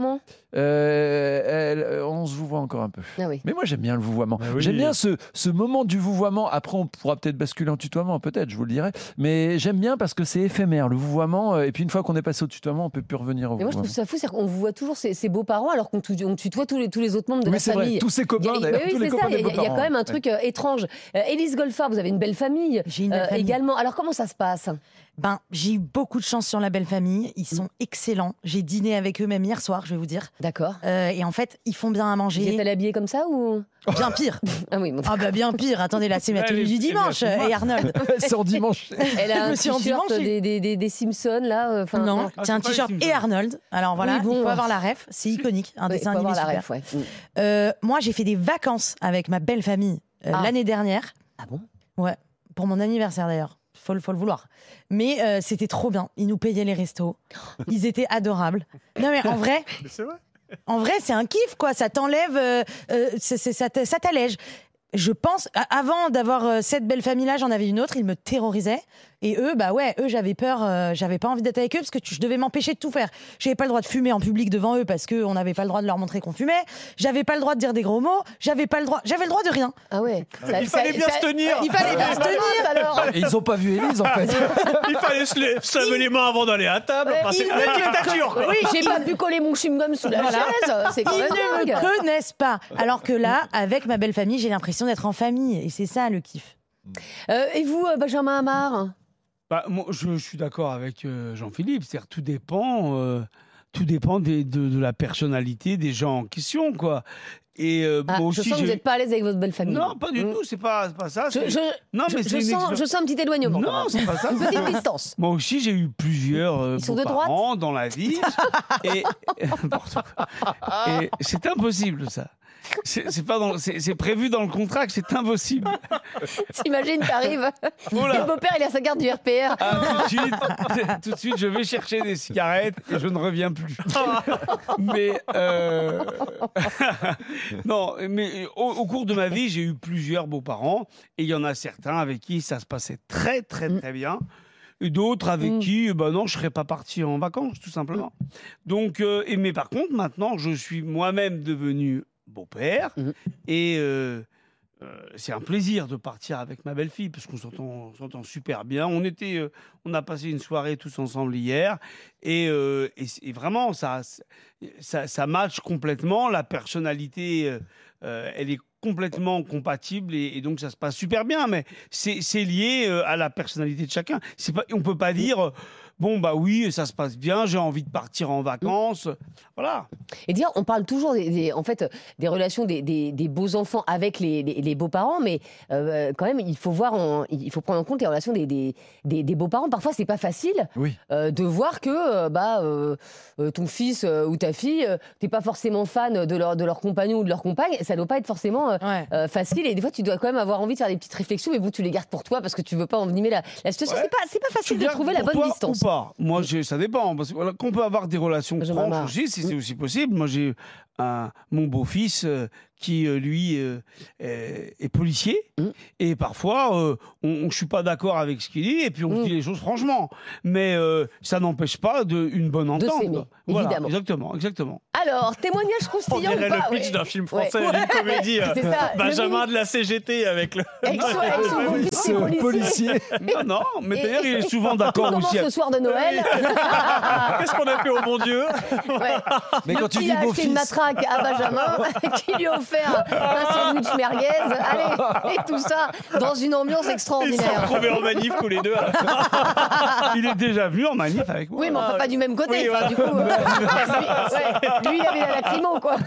G: Euh, elle, on se vouvoie encore un peu.
C: Ah oui.
G: Mais moi, j'aime bien le vouvoiement.
D: Ah oui.
G: J'aime bien ce, ce moment du vouvoiement. Après, on pourra peut-être basculer en tutoiement, peut-être, je vous le dirai. Mais j'aime bien parce que c'est éphémère, le vouvoiement. Et puis, une fois qu'on est passé au tutoiement, on ne peut plus revenir au
C: Mais
G: vouvoiement.
C: Moi, je trouve ça fou. C'est-à-dire qu'on vous voit toujours ses, ses beaux-parents alors qu'on on tutoie tous les, tous les autres membres de
G: oui,
C: la
G: c'est
C: famille.
G: Vrai. Tous ses copains,
C: il y a,
G: d'ailleurs.
C: Oui,
G: tous
C: c'est
G: les
C: ça.
G: copains
C: Il y, y a quand même un truc euh, étrange. Euh, Élise Golfard, vous avez une belle famille.
I: J'ai une belle
C: euh,
I: famille.
C: également. Alors, comment ça se passe?
I: Ben, j'ai eu beaucoup de chance sur la belle famille. Ils sont excellents. J'ai dîné avec eux même hier soir, je vais vous dire.
C: D'accord.
I: Euh, et en fait, ils font bien à manger.
C: Vous êtes allés habillés comme ça ou
I: bien pire?
C: Ah oui. Bon.
I: Ah bah bien pire. Attendez, là c'est ma tenue du dimanche. Et Arnold.
G: C'est en dimanche.
C: Elle a un t-shirt des, des, des, des Simpsons là. Enfin,
I: non, non. c'est un t-shirt et Arnold. Alors voilà, oui, bon, il faut avoir la ref. C'est iconique, un
C: oui,
I: dessin animé super. La ref, ouais. euh, moi, j'ai fait des vacances avec ma belle famille euh, ah. l'année dernière.
C: Ah bon?
I: Ouais, pour mon anniversaire d'ailleurs. Faut, faut le vouloir. Mais euh, c'était trop bien. Ils nous payaient les restos. Ils étaient adorables. Non mais en vrai,
D: c'est vrai.
I: En vrai, c'est un kiff quoi. Ça t'enlève, euh, euh, c'est, c'est, ça, ça t'allège. Je pense, avant d'avoir euh, cette belle famille-là, j'en avais une autre. Ils me terrorisaient. Et eux, bah ouais, eux, j'avais peur. Euh, j'avais pas envie d'être avec eux parce que tu, je devais m'empêcher de tout faire. J'avais pas le droit de fumer en public devant eux parce qu'on n'avait pas le droit de leur montrer qu'on fumait. J'avais pas le droit de dire des gros mots. J'avais pas le droit. J'avais le droit de rien.
C: Ah ouais.
D: Ça, il fallait ça, bien ça, se tenir.
I: Il fallait bien se tenir. Alors.
G: Et ils ont pas vu Élise en fait.
D: Il fallait se, les, se laver les mains avant d'aller à table. Enfin, c'est la dictature. Quoi.
C: Oui, j'ai pas pu coller mon chewing-gum sous la
I: voilà.
C: chaise. C'est quand même
I: ils ne me connaissent pas. Alors que là, avec ma belle famille, j'ai l'impression d'être en famille. Et c'est ça le kiff.
C: Euh, et vous, Benjamin Amar?
J: Bah, moi, je, je suis d'accord avec euh, Jean-Philippe. C'est-à-dire, tout dépend, euh, tout dépend des, de, de la personnalité des gens en question, quoi. Et euh,
C: ah,
J: moi
C: je
J: aussi,
C: sens que vous n'êtes pas à l'aise avec votre belle famille.
J: Non, pas du mmh. tout. C'est pas, c'est pas ça.
C: Je, je,
J: non, mais
C: je,
J: c'est
C: je, sens, je sens un petit éloignement.
J: Non, c'est pas ça.
C: Une petite distance.
J: Moi aussi, j'ai eu plusieurs euh, parents dans la vie. et, et c'est impossible, ça. C'est, c'est, pas dans, c'est, c'est prévu dans le contrat que c'est impossible.
C: T'imagines, t'arrives.
J: Voilà.
C: Le beau-père, il a sa carte du R P R.
J: Ah, tout de suite, tout de suite, je vais chercher des cigarettes et je ne reviens plus. Mais euh... non, mais au, au cours de ma vie, j'ai eu plusieurs beaux-parents et il y en a certains avec qui ça se passait très, très, très bien. Et d'autres avec mmh. qui, ben non, je ne serais pas parti en vacances, tout simplement. Donc, euh, et, mais par contre, maintenant, je suis moi-même devenu beau-père mmh. et euh, euh, c'est un plaisir de partir avec ma belle-fille parce qu'on s'entend, on s'entend super bien. On était, euh, on a passé une soirée tous ensemble hier et, euh, et, et vraiment ça, ça, ça match complètement. La personnalité, euh, elle est complètement compatible et, et donc ça se passe super bien. Mais c'est, c'est lié euh, à la personnalité de chacun. C'est pas, on peut pas dire. bon, bah oui, ça se passe bien, j'ai envie de partir en vacances. Voilà.
C: Et dire, on parle toujours des, des- en fait, des relations des, des- des beaux-enfants avec les, les- les beaux-parents, mais euh, quand même, il faut, voir en- il faut prendre en compte les relations des, des- des- des beaux-parents. Parfois, c'est pas facile
G: Oui.
C: euh, de voir que euh, bah, euh, euh, ton fils euh, ou ta fille, euh, t'es pas forcément fan de leur, de leur compagnon ou de leur compagne. Ça doit pas être forcément euh,
I: Ouais.
C: euh, facile. Et des fois, tu dois quand même avoir envie de faire des petites réflexions, mais bon, tu les gardes pour toi parce que tu veux pas envenimer la, la situation.
J: Ouais.
C: C'est pas, c'est pas facile
J: Tu
C: de trouver la
J: pour
C: bonne
J: toi
C: distance.
J: Ou pas. Moi, j'ai- ça dépend. Parce que, voilà, qu'on peut avoir des relations
C: J'en ai marre.
J: franches aussi, si c'est aussi possible. Moi, j'ai un, mon beau-fils euh, qui, euh, lui, euh, est, est policier.
C: Mm.
J: Et parfois, euh, on, on- je suis pas d'accord avec ce qu'il dit, et puis on
C: Mm.
J: dit les choses franchement. Mais euh, ça n'empêche pas de, une bonne entente.
C: s'aimer,
J: quoi. Voilà,
C: évidemment.
J: exactement, exactement.
C: Alors, témoignage
D: On
C: croustillant
D: dirait
C: ou pas?
D: le pitch
C: Ouais.
D: d'un film
C: Ouais.
D: français, une comédie. euh,
C: C'est ça, le
D: Benjamin
C: mini-
D: de la C G T avec le.
C: Avec son, avec son beau-fils qui est
G: Ce
C: policier.
G: policier.
J: Non, non, mais
C: Et-
J: d'ailleurs, il est souvent
C: Tout
J: d'accord
C: commence
J: aussi.
C: le soir de Noël.
D: Qu'est-ce qu'on a fait au bon Dieu?
C: Ouais.
G: Mais
C: Le
G: quand tu
C: petit
G: dis
C: a acheté une
G: beau-fils,
C: matraque à Benjamin qui lui a offert un sandwich merguez. Allez, et tout ça dans une ambiance
D: Ils se sont
C: extraordinaire.
D: retrouvés en manif tous les deux à la fin.
J: Il est déjà venu en manif avec moi.
C: Oui, mais enfin pas du même côté.
D: Oui,
C: Enfin,
D: voilà.
C: du coup, euh, lui, ouais, lui, il avait la lacrymo, quoi.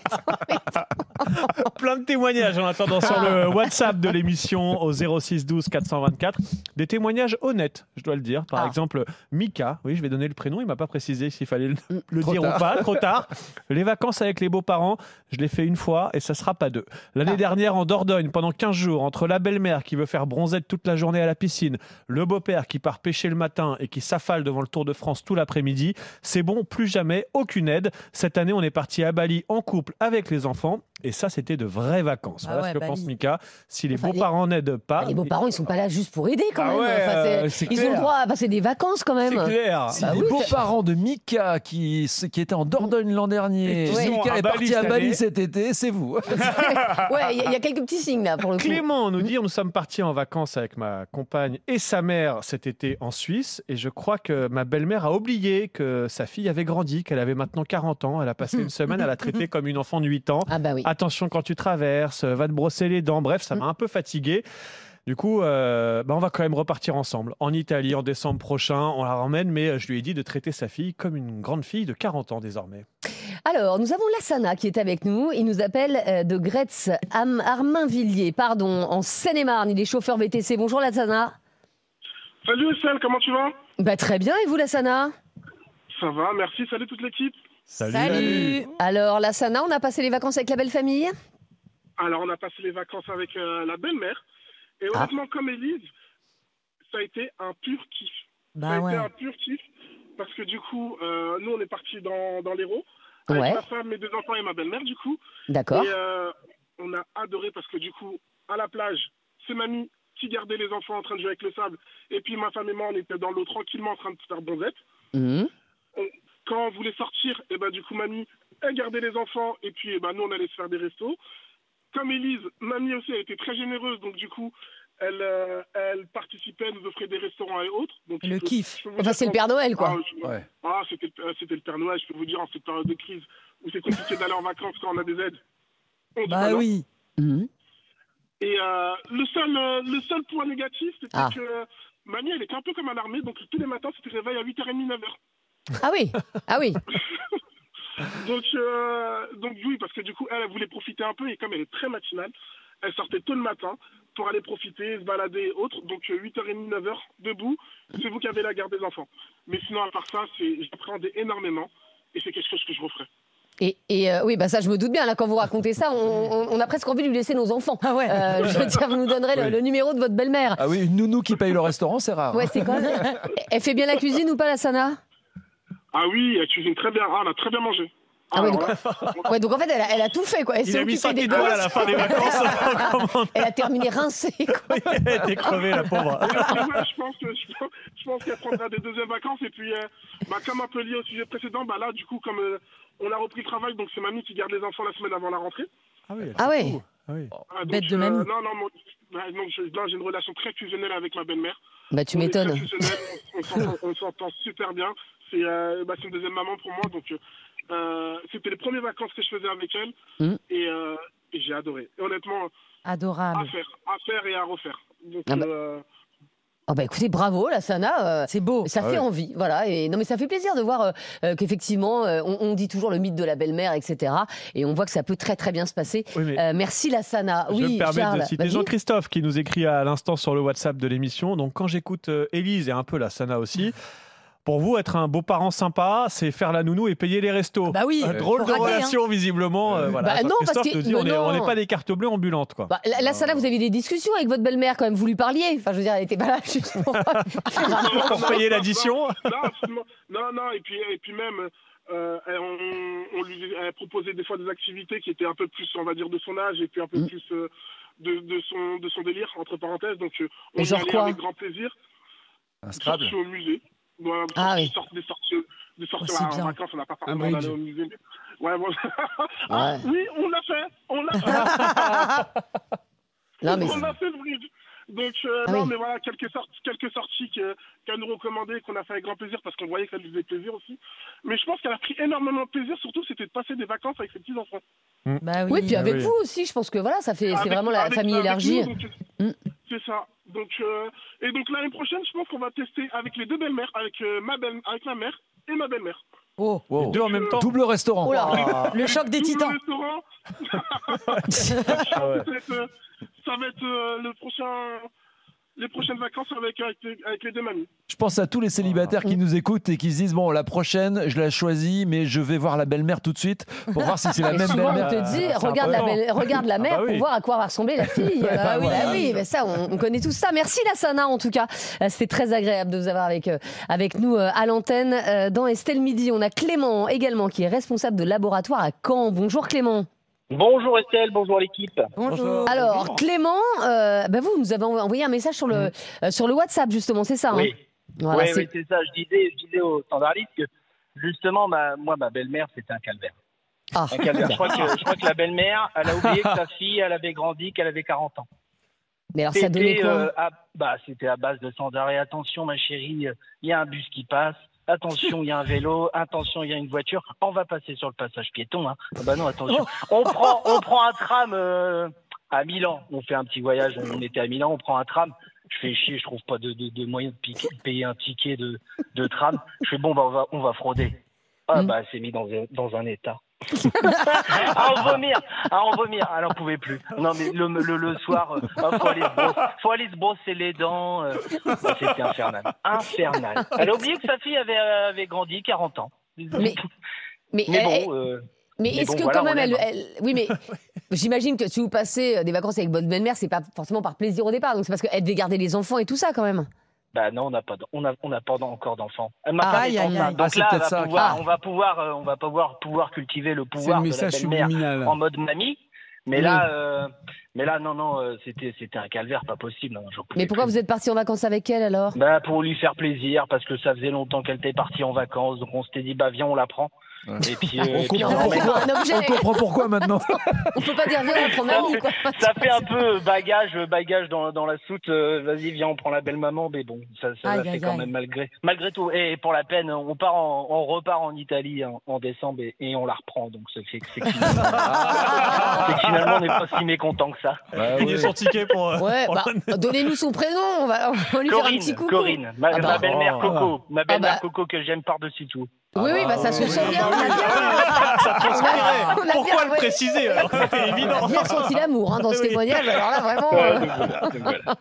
D: Plein de témoignages en attendant sur le WhatsApp de l'émission au zéro six douze quatre cent vingt-quatre. Des témoignages honnêtes, je dois le dire. Par
C: Ah.
D: exemple, Mika, oui, je vais donner le prénom, il m'a pas précisé s'il fallait le, le
G: Trop
D: dire
G: tard.
D: ou pas, trop tard. Les vacances avec les beaux-parents, je l'ai fait une fois et ça sera pas deux. L'année
C: Ah.
D: dernière en Dordogne, pendant quinze jours, entre la belle-mère qui veut faire bronzette toute la journée à la piscine, le beau-père qui part pêcher le matin et qui s'affale devant le Tour de France tout l'après-midi, c'est bon, plus jamais, aucune aide. Cette année, on est parti à Bali en couple avec les enfants et ça, c'était de vraies vacances.
I: Ah
D: Voilà
I: ouais,
D: ce que
I: Bali.
D: pense Mika. Si les
C: Enfin,
D: beaux-parents n'aident pas,
C: Les beaux-parents, ils sont pas là juste pour aider quand
J: Ah
C: même.
J: ouais,
C: Enfin, c'est-
J: euh, c'est
C: ils ont
J: clair.
C: le droit à passer des vacances quand même.
J: C'est clair.
G: si
C: Bah
G: les
C: oui,
G: beaux-parents de Mika qui, qui étaient en Dordogne l'an dernier,
J: Et qui
G: si
J: sont
G: Mika
J: à
G: est
J: Bali
G: parti
J: cette
G: à Bali
J: année.
G: cet été, c'est vous.
C: Ouais, il y, a- il y a quelques petits signes là pour le coup.
D: Clément nous dit, nous sommes partis en vacances avec ma compagne et sa mère cet été en Suisse et je crois que ma belle-mère a oublié que sa fille avait grandi, qu'elle avait maintenant quarante ans. Elle a passé une semaine à la traiter comme une enfant de huit ans.
C: Ah bah oui.
D: Attention quand tu traverses, va te brosser les dents. Bref, ça m'a un peu fatigué. Du coup, euh, bah, on va quand même repartir ensemble en Italie en décembre prochain. On la ramène, mais je lui ai dit de traiter sa fille comme une grande fille de quarante ans désormais.
C: Alors, nous avons Lassana qui est avec nous. Il nous appelle euh, de Gretz Am- Armainvilliers, pardon, en Seine-et-Marne. Il est chauffeur V T C. Bonjour Lassana.
K: Salut Estelle, comment tu vas?
C: Bah, très bien, et vous Lassana?
K: Ça va, merci, salut toute l'équipe.
I: Salut.
C: Alors, Lassana, on a passé les vacances avec la belle famille?
K: Alors on a passé les vacances avec euh, la belle-mère, et
C: Ah.
K: honnêtement comme Élise, ça a été un pur kiff. ça a
I: Bah ouais.
K: été un pur kiff, parce que du coup, euh, nous on est partis dans, dans l'Hérault, avec
C: Ouais,
K: ma femme, mes deux enfants et ma belle-mère du coup,
C: d'accord.
K: et euh, on a adoré parce que du coup, à la plage, c'est mamie qui gardait les enfants en train de jouer avec le sable, et puis ma femme et moi on était dans l'eau tranquillement en train de faire bonzette.
C: Mhm.
K: Quand on voulait sortir, et ben du coup mamie elle gardait les enfants et puis eh ben, nous on allait se faire des restos. Comme Élise, mamie aussi elle était très généreuse, donc du coup elle, euh, elle participait, elle nous offrait des restaurants et autres. Donc,
I: Le
K: je peux-
I: kiff.
K: je peux vous
C: Enfin,
K: dire
C: c'est le
K: qu'en-
C: Père Noël, quoi.
K: Ah, je-
G: Ouais.
K: ah, c'était, euh, c'était le Père Noël, je peux vous dire en cette période de crise où c'est compliqué d'aller en vacances quand on a des aides. On dit pas
I: Bah
K: non.
I: oui.
C: Mhm.
K: Et euh, le, seul, euh, le seul point négatif, c'était
C: Ah.
K: que mamie elle était un peu comme à l'armée, donc tous les matins c'était réveil à huit heures trente, neuf heures.
C: Ah oui, ah oui.
K: Donc, euh, donc oui, parce que du coup, elle, elle voulait profiter un peu, et comme elle est très matinale, elle sortait tôt le matin pour aller profiter, se balader et autres. Donc euh, huit heures trente, neuf heures, debout, c'est vous qui avez la garde des enfants. Mais sinon, à part ça, c'est, j'appréhendais énormément, et c'est quelque chose que je referais.
C: Et, et, euh, oui, bah ça, je me doute bien. Là, quand vous racontez ça, on, on- on a presque envie de lui laisser nos enfants.
I: Ah ouais.
C: Euh, je veux dire, vous nous donnerez le,
G: Oui.
C: le numéro de votre belle-mère.
G: Ah oui, une nounou qui paye le restaurant, c'est rare.
C: Ouais, c'est quand même. Elle fait bien la cuisine ou pas, la Sana?
K: Ah oui, elle cuisine très bien, ah, elle a très bien mangé.
C: Ah ouais,
K: Alors
C: donc,
K: là,
C: ouais, donc en fait, elle a, elle a tout fait, quoi. Elle
D: Il
C: s'est
D: a mis
C: occupée
D: cinq
C: des
D: étoiles à
C: gosses.
D: la fin des vacances.
C: Elle a terminé rincée, quoi.
D: Elle était crevée, la pauvre.
K: ouais, je pense, que- je pense, je pense qu'elle prendra des deuxièmes vacances, et puis, euh, bah, comme un peu lié au sujet précédent, bah là, du coup, comme euh, on a repris le travail, donc c'est mamie qui garde les enfants la semaine avant la rentrée.
D: Ah oui.
C: Ah ouais.
D: Ah oui.
K: Ah, donc,
I: Bête de mamie.
K: non, non, moi, ouais, non, je- là, j'ai une relation très fusionnelle avec ma belle-mère.
C: Bah, tu
K: On est
C: m'étonnes.
K: très fusionnels, on, on s'entend- on s'entend super bien. C'est, euh, bah, c'est une deuxième maman pour moi, donc euh, c'était les premières vacances que je faisais avec elle,
C: Mm.
K: et, euh, et j'ai adoré. Et honnêtement, à
I: Adorable.
K: faire, à faire et à refaire. Donc,
C: Ah bah.
K: euh,
C: Oh bah écoutez, bravo la Sana, euh,
I: c'est beau,
C: ça
G: ah
C: fait
G: ouais.
C: envie, voilà. Et non mais ça fait plaisir de voir euh, euh, qu'effectivement euh, on, on dit toujours le mythe de la belle-mère, et cetera. Et on voit que ça peut très très bien se passer.
D: Oui, mais
C: Euh, merci la Sana.
D: Je
C: Oui,
D: me permets
C: Charles,
D: de citer
C: vas-y.
D: Jean-Christophe qui nous écrit à l'instant sur le WhatsApp de l'émission. Donc quand j'écoute euh, Élise et un peu la Sana aussi, pour vous, être un beau-parent sympa, c'est faire la nounou et payer les restos.
I: Bah oui,
D: Euh, drôle
I: faut
D: de
I: raguer,
D: relation, visiblement. euh, voilà.
C: Bah non, parce
D: Jean-Christophe
C: que-
D: nous dit,
C: mais
D: on n'est on
C: non.
D: n'est pas des cartes bleues ambulantes. Quoi.
C: Bah, la, la Sana, vous avez des discussions avec votre belle-mère quand même, vous lui parliez. Enfin, je veux dire, elle était pas là juste pour
D: Pour payer l'addition.
K: Non, absolument. Non, non, et puis, et puis même, euh, elle- on, on lui elle proposait des fois des activités qui étaient un peu plus, on va dire, de son âge et puis un peu
C: Mm.
K: plus euh, de, de, son, de son délire, entre parenthèses. Donc, euh, on
C: Mais
K: y
C: genre
K: allait
C: quoi
K: avec grand plaisir.
G: Un Scrabble.
K: Sorties au musée. Voilà,
C: Ah
K: sorties-
C: oui.
K: sorties- des sorties, des sorties
I: Oh, c'est
K: en
I: bien.
K: vacances, on n'a pas
J: Un
K: forcément
J: bridge.
K: d'aller au musée. mais- Ouais, bon. Ah,
C: Ouais.
K: oui, on l'a fait, on l'a fait.
C: Non, mais
K: on a fait le bridge. Donc, euh,
C: Ah
K: non,
C: oui.
K: mais voilà, quelques sorties, quelques sorties que- qu'elle nous recommandait, qu'on a fait avec grand plaisir parce qu'on voyait que ça lui faisait plaisir aussi. Mais je pense qu'elle a pris énormément de plaisir, surtout c'était de passer des vacances avec ses petits-enfants.
I: Bah oui.
C: oui, puis avec
D: oui.
C: vous aussi, je pense que voilà, ça fait, c'est
K: Avec-
C: vraiment la
K: avec-
C: famille
K: avec
C: élargie.
K: nous, donc,
C: Mm.
K: C'est ça. Donc, euh, et donc l'année prochaine, je pense qu'on va tester avec les deux belles-mères, avec, euh, ma, belle, avec ma mère et ma belle-mère.
I: Oh,
G: Wow.
D: Les deux en même temps.
G: Double restaurant.
C: Oh là.
D: Ah.
I: le choc des
K: Double
I: titans.
K: restaurant.
D: Ah ouais.
K: Ça va être, euh, ça va être euh, le prochain, les prochaines vacances avec, avec, les, avec les deux mamies.
G: Je pense à tous les célibataires qui nous écoutent et qui se disent bon, la prochaine, je la choisis, mais je vais voir la belle-mère tout de suite pour voir si c'est la
C: Et
G: même
C: souvent, on
G: belle-mère.
C: te dit,
D: Ah, c'est
C: regarde la,
D: important.
C: belle- regarde la
D: Ah
C: mère
D: bah oui.
C: pour voir à quoi va ressembler la fille.
G: Ouais,
C: Ah oui,
G: voilà.
C: ah oui, mais ça, on, on connaît tout ça. Merci la Sana, en tout cas. Euh, C'était très agréable de vous avoir avec, euh, avec nous euh, à l'antenne. Euh, Dans Estelle Midi, on a Clément également, qui est responsable de laboratoire à Caen. Bonjour Clément.
L: Bonjour Estelle, bonjour l'équipe.
I: Bonjour.
C: Alors
D: Bonjour.
C: Clément, euh, bah vous, vous nous avez envoyé un message sur le, euh, sur le WhatsApp, justement, c'est ça hein
L: Oui,
C: Voilà,
L: oui,
C: c'est-
L: oui, c'est ça. Je disais, je disais aux standardistes que justement, ma, moi, ma belle-mère, c'était un calvaire.
C: Ah.
L: Un calvaire. Je crois que, je crois que la belle-mère, elle a oublié que sa fille, elle avait grandi, qu'elle avait quarante ans.
C: Mais alors ça donnait
L: C'était,
C: quoi
L: euh, à, bah, c'était à base de sans arrêt. Attention, ma chérie, il y a un bus qui passe. Attention, il y a un vélo. Attention, il y a une voiture. On va passer sur le passage piéton. Hein. Ah bah non, attention. On prend, on prend un tram euh, à Milan. On fait un petit voyage. On était à Milan. On prend un tram. Je fais chier. Je trouve pas de, de, de moyen de piquer- payer un ticket de, de tram. Je fais bon, bah on va, on va frauder. Ah bah, elle s'est mis dans, un- dans un état. à en vomir, à en vomir, elle en pouvait plus. Non mais le, le, le soir, euh, ah, faut, aller se brosser, faut aller se brosser les dents. euh, bah, c'était infernal, infernal. Elle a oublié que sa fille avait, avait grandi quarante ans.
C: Mais, mais,
L: Mais
C: elle-
L: bon, euh,
C: Mais
L: Mais
C: est-ce
L: bon,
C: que
L: voilà,
C: quand même,
L: on
C: elle,
L: l'aime, hein.
C: elle- oui, mais j'imagine que si vous passez des vacances avec votre belle-mère, c'est pas forcément par plaisir au départ, donc c'est parce qu'elle devait garder les enfants et tout ça quand même.
L: bah non, on n'a pas, d- on a, on n'a pas encore d'enfants. Elle m'a
C: Ah,
L: pas
I: aïe,
L: des
I: aïe,
L: enfants.
I: aïe.
G: Ah,
L: Donc
G: c'est
L: là, elle
G: peut-être
L: va
G: ça.
L: pouvoir,
C: Ah.
L: on va pouvoir, euh, on va pouvoir, pouvoir cultiver le
J: C'est
L: pouvoir
J: le
L: de la
J: message
L: belle-mère
J: subliminal.
L: en mode mamie. Mais
C: Oui.
L: là, euh, mais là, non, non, euh, c'était, c'était un calvaire, pas possible. Non, j'en pouvais
C: Mais pourquoi
L: plus.
C: vous êtes parti en vacances avec elle alors?
L: Bah, pour lui faire plaisir, parce que ça faisait longtemps qu'elle était partie en vacances, donc on s'était dit, bah viens, on la prend.
G: Ouais.
L: Et puis, euh,
G: On
L: et puis
G: comprend
L: on emmène-
G: pourquoi.
C: Un objet.
G: On comprend pourquoi maintenant.
C: On peut pas dire viens, on prend mamie quoi.
L: ça fait un peu bagage, bagage dans, dans la soute. euh, Vas-y, viens, on prend la belle maman, mais bon, ça, ça
I: Aïe,
L: l'a fait
I: aïe,
L: quand
I: aïe.
L: même malgré, malgré tout. Et pour la peine, on part, en, on repart en Italie en, en décembre et, et on la reprend. Donc ça fait que c'est que finalement, c'est que finalement, on n'est pas si mécontent que ça.
G: Bah,
D: Il est
G: ouais.
D: son ticket pour. euh,
C: Ouais,
D: pour
C: bah,
D: la-
C: donnez-nous son prénom, on va, on va lui faire un
L: Corinne,
C: petit coucou.
L: Corinne, ma,
C: Ah bah.
L: ma belle-mère
D: Oh.
L: Coco, ma belle-mère
C: bah.
L: Coco que j'aime par-dessus tout.
C: Oui, oui, bah ça se sent bien. On a bien,
D: Ça transpirait.
C: on a
D: Pourquoi
C: bien-
D: le
C: ouais.
D: préciser alors que c'était
C: on a
D: évident.
C: bien senti l'amour hein, dans ce
D: Oui.
C: témoignage. Alors là, vraiment.
L: Ouais,
C: euh,
L: donc voilà, donc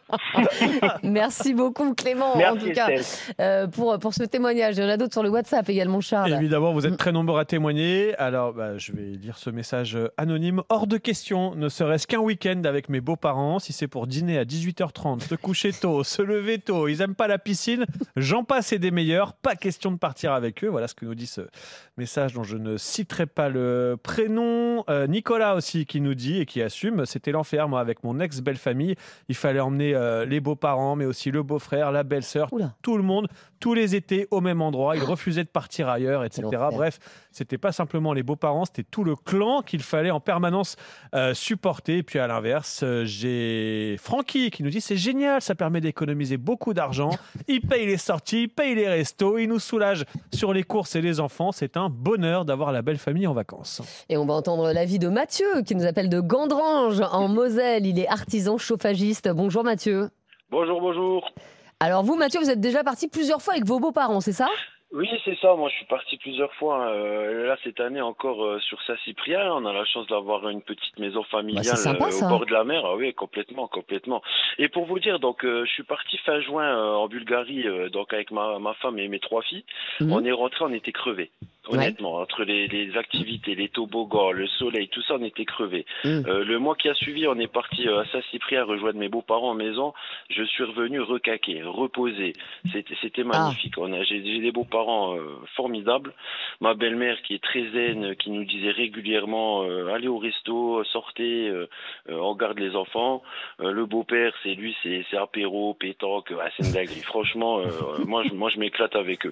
L: voilà.
C: Merci beaucoup Clément, en
L: Merci
C: tout cas,
L: Estelle.
C: euh, pour, pour ce témoignage. Il y en a d'autres sur le WhatsApp également, Charles.
D: Évidemment, vous êtes très nombreux à témoigner. Alors, bah, je vais lire ce message anonyme. Hors de question, ne serait-ce qu'un week-end avec mes beaux-parents. Si c'est pour dîner à dix-huit heures trente, se coucher tôt, se lever tôt, ils n'aiment pas la piscine, j'en passe et des meilleurs. Pas question de partir avec eux. Voilà ce que nous dit ce message dont je ne citerai pas le prénom. Euh, Nicolas aussi qui nous dit et qui assume, c'était l'enfer, moi, avec mon ex-belle-famille. Il fallait emmener euh, les beaux-parents, mais aussi le beau-frère, la belle-sœur,
C: Oula.
D: tout le monde, tous les étés au même endroit. Ils refusaient de partir ailleurs, et cetera.
C: L'enfer.
D: Bref, c'était pas simplement les beaux-parents, c'était tout le clan qu'il fallait en permanence euh, supporter. Et puis à l'inverse, euh, j'ai Francky qui nous dit c'est génial, ça permet d'économiser beaucoup d'argent. Il paye les sorties, il paye les restos, il nous soulage sur les courses et les enfants. C'est un bonheur d'avoir la belle famille en vacances.
C: Et on va entendre l'avis de Mathieu qui nous appelle de Gandrange en Moselle. Il est artisan chauffagiste. Bonjour Mathieu.
M: Bonjour, bonjour.
C: Alors vous, Mathieu, vous êtes déjà parti plusieurs fois avec vos beaux-parents, c'est ça ?
M: Oui, c'est ça. Moi, je suis parti plusieurs fois. Euh, là, cette année, encore euh, sur Saint-Cyprien, on a la chance d'avoir une petite maison familiale
C: bah, sympa,
M: euh, au bord de la mer. Ah oui, complètement, complètement. Et pour vous dire, donc, euh, je suis parti fin juin euh, en Bulgarie, euh, donc avec ma, ma femme et mes trois filles. Mmh. On est rentré, on était crevés. Honnêtement, ouais. entre les, les activités, les toboggans, le soleil, tout ça, on était crevés. Mmh. Euh, le mois qui a suivi, on est parti à Saint-Cyprien rejoindre mes beaux-parents en maison. Je suis revenu recaqué, reposé. C'était, c'était magnifique. Ah. On a, j'ai, j'ai des beaux-parents euh, formidables. Ma belle-mère qui est très zen, qui nous disait régulièrement euh, allez au resto, sortez, euh, euh, on garde les enfants. Euh, le beau-père, c'est lui, c'est, c'est apéro, pétanque, ah, c'est une dinguerie. Franchement, euh, moi, je, moi, je m'éclate avec eux.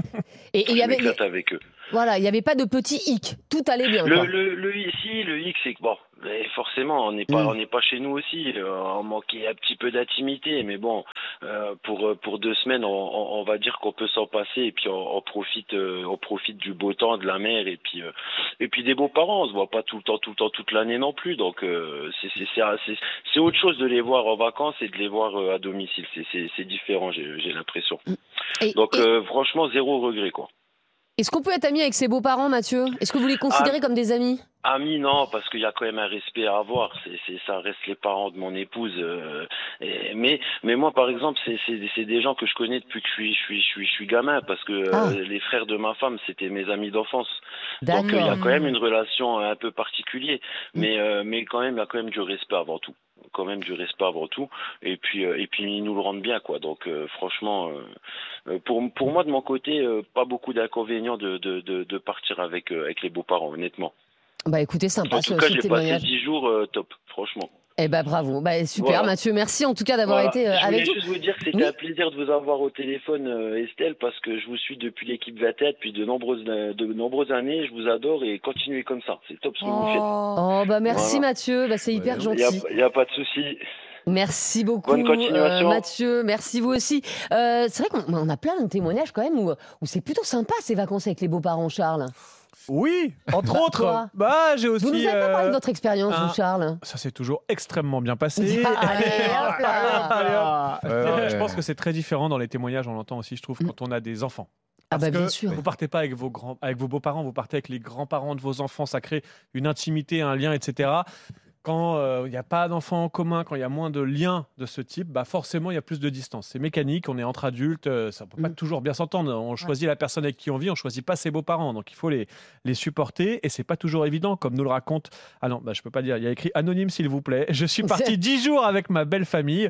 C: Et il y avait
M: m'éclate avec eux.
C: Voilà, il n'y avait pas de petit hic, tout allait bien.
M: Le,
C: quoi.
M: le, le, ici, le hic, c'est que bon, forcément, on n'est pas, mmh. on n'est pas chez nous aussi. On manquait un petit peu d'intimité, mais bon, euh, pour pour deux semaines, on, on, on va dire qu'on peut s'en passer et puis on, on profite, euh, on profite du beau temps, de la mer et puis euh, et puis des beaux-parents. On se voit pas tout le temps, tout le temps, toute l'année non plus. Donc euh, c'est c'est c'est c'est, c'est autre chose de les voir en vacances et de les voir euh, à domicile. C'est c'est c'est différent, j'ai j'ai l'impression. Et, Donc et... Euh, franchement, zéro regret quoi.
C: Est-ce qu'on peut être ami avec ses beaux-parents, Mathieu ? Est-ce que vous les considérez ah, comme des amis ?
M: Amis, non, parce qu'il y a quand même un respect à avoir. C'est, c'est, ça reste les parents de mon épouse. Euh, et, mais, mais moi, par exemple, c'est, c'est, c'est des gens que je connais depuis que je suis, je suis, je suis, je suis gamin, parce que ah. euh, les frères de ma femme, c'était mes amis d'enfance. D'accord. Donc, il euh, y a quand même une relation un peu particulière. Mais, euh, mais quand même, il y a quand même du respect avant tout. quand même du respect avant tout, et puis euh, et puis ils nous le rendent bien quoi. Donc euh, franchement, euh, pour pour moi de mon côté, euh, pas beaucoup d'inconvénients de de de, de partir avec euh, avec les beaux-parents, honnêtement.
C: Bah écoutez, sympa.
M: En tout cas, j'ai passé dix jours euh, top, franchement.
C: Eh ben bravo, bah, super
M: voilà.
C: Mathieu, merci en tout cas d'avoir
M: voilà.
C: été euh, avec nous.
M: Je voulais juste vous dire que c'était oui. un plaisir de vous avoir au téléphone, euh, Estelle, parce que je vous suis depuis l'équipe vingt et un depuis de nombreuses, de nombreuses années, je vous adore et continuez comme ça, c'est top ce que
C: oh.
M: vous faites.
C: Oh bah merci voilà. Mathieu, bah, c'est hyper
M: ouais,
C: gentil.
M: Il n'y a, a pas de souci.
C: Merci beaucoup
M: Bonne continuation.
C: Euh, Mathieu, merci vous aussi. Euh, c'est vrai qu'on on a plein de témoignages quand même où, où c'est plutôt sympa ces vacances avec les beaux-parents, Charles.
D: Oui, entre autres. Bah, j'ai aussi.
C: Vous nous avez pas parlé de votre expérience,
D: un...
C: vous, Charles.
D: Ça s'est toujours extrêmement bien passé.
C: Ah, allez, hop là.
D: Allez, hop. Euh, ouais. Je pense que c'est très différent dans les témoignages. On l'entend aussi, je trouve, quand on a des enfants.
C: Ah bah
D: Parce
C: bien
D: que
C: sûr.
D: Vous partez pas avec vos grands, avec vos beaux-parents, vous partez avec les grands-parents de vos enfants. Ça crée une intimité, un lien, et cetera. Quand il euh, n'y a pas d'enfants en commun, quand il y a moins de liens de ce type, bah forcément, il y a plus de distance. C'est mécanique, on est entre adultes, euh, ça ne peut pas mmh. toujours bien s'entendre. On choisit ouais. la personne avec qui on vit, on ne choisit pas ses beaux-parents. Donc, il faut les, les supporter et ce n'est pas toujours évident, comme nous le raconte... Ah non, bah, je ne peux pas dire, il y a écrit « Anonyme, s'il vous plaît ». Je suis parti dix jours avec ma belle famille.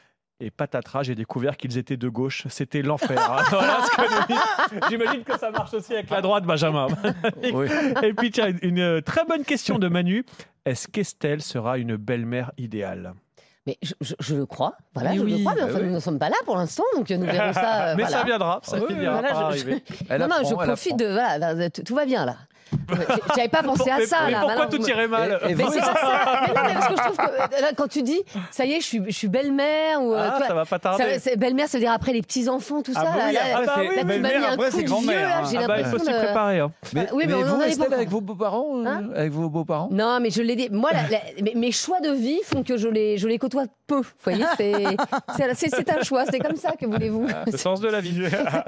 D: Et patatras, j'ai découvert qu'ils étaient de gauche. C'était l'enfer. Hein. Voilà ce que nous... J'imagine que ça marche aussi avec la droite, Benjamin. Oui. Et puis, tiens, une, une très bonne question de Manu. Est-ce qu'Estelle sera une belle-mère idéale ?
C: Mais je, je, je le crois, voilà, je
G: oui,
C: le crois, mais enfin,
G: oui.
C: nous ne sommes pas là pour l'instant, donc nous verrons ça. Euh,
D: mais
C: voilà.
D: ça viendra, ça
C: oui,
D: finira
C: voilà,
D: par
C: je,
D: arriver.
C: Je... Non, non, je profite de... Voilà, tout va bien, là. J'avais pas pensé à ça.
D: Mais
C: là.
D: pourquoi
C: Maintenant,
D: tout irait mal
C: et, et mais c'est pas ça. Mais non, mais parce que je trouve que là, quand tu dis, ça y est, je suis, je suis belle-mère ou
D: ah,
C: toi,
D: ça va pas tarder.
C: Ça, belle-mère, ça veut dire après les petits enfants, tout
D: ah
C: ça.
D: Bon,
C: là,
D: oui,
C: là,
D: ah, bah,
C: là,
D: oui,
C: tu m'as mis un
J: après,
C: coup
J: c'est
C: de
J: grand-mère,
C: vieux, là, j'ai
D: ah bah, il faut s'y
C: de...
D: préparer. Hein.
G: Mais,
C: oui, mais,
G: mais
C: vous
G: restez avec vos beaux-parents, hein avec vos beaux-parents.
C: Non, mais je l'ai dit. Moi, la, la, mes choix de vie font que je les, je les côtoie peu. Vous voyez, c'est, c'est, c'est, c'est un choix. C'est comme ça que voulez-vous.
D: Le sens de la vie.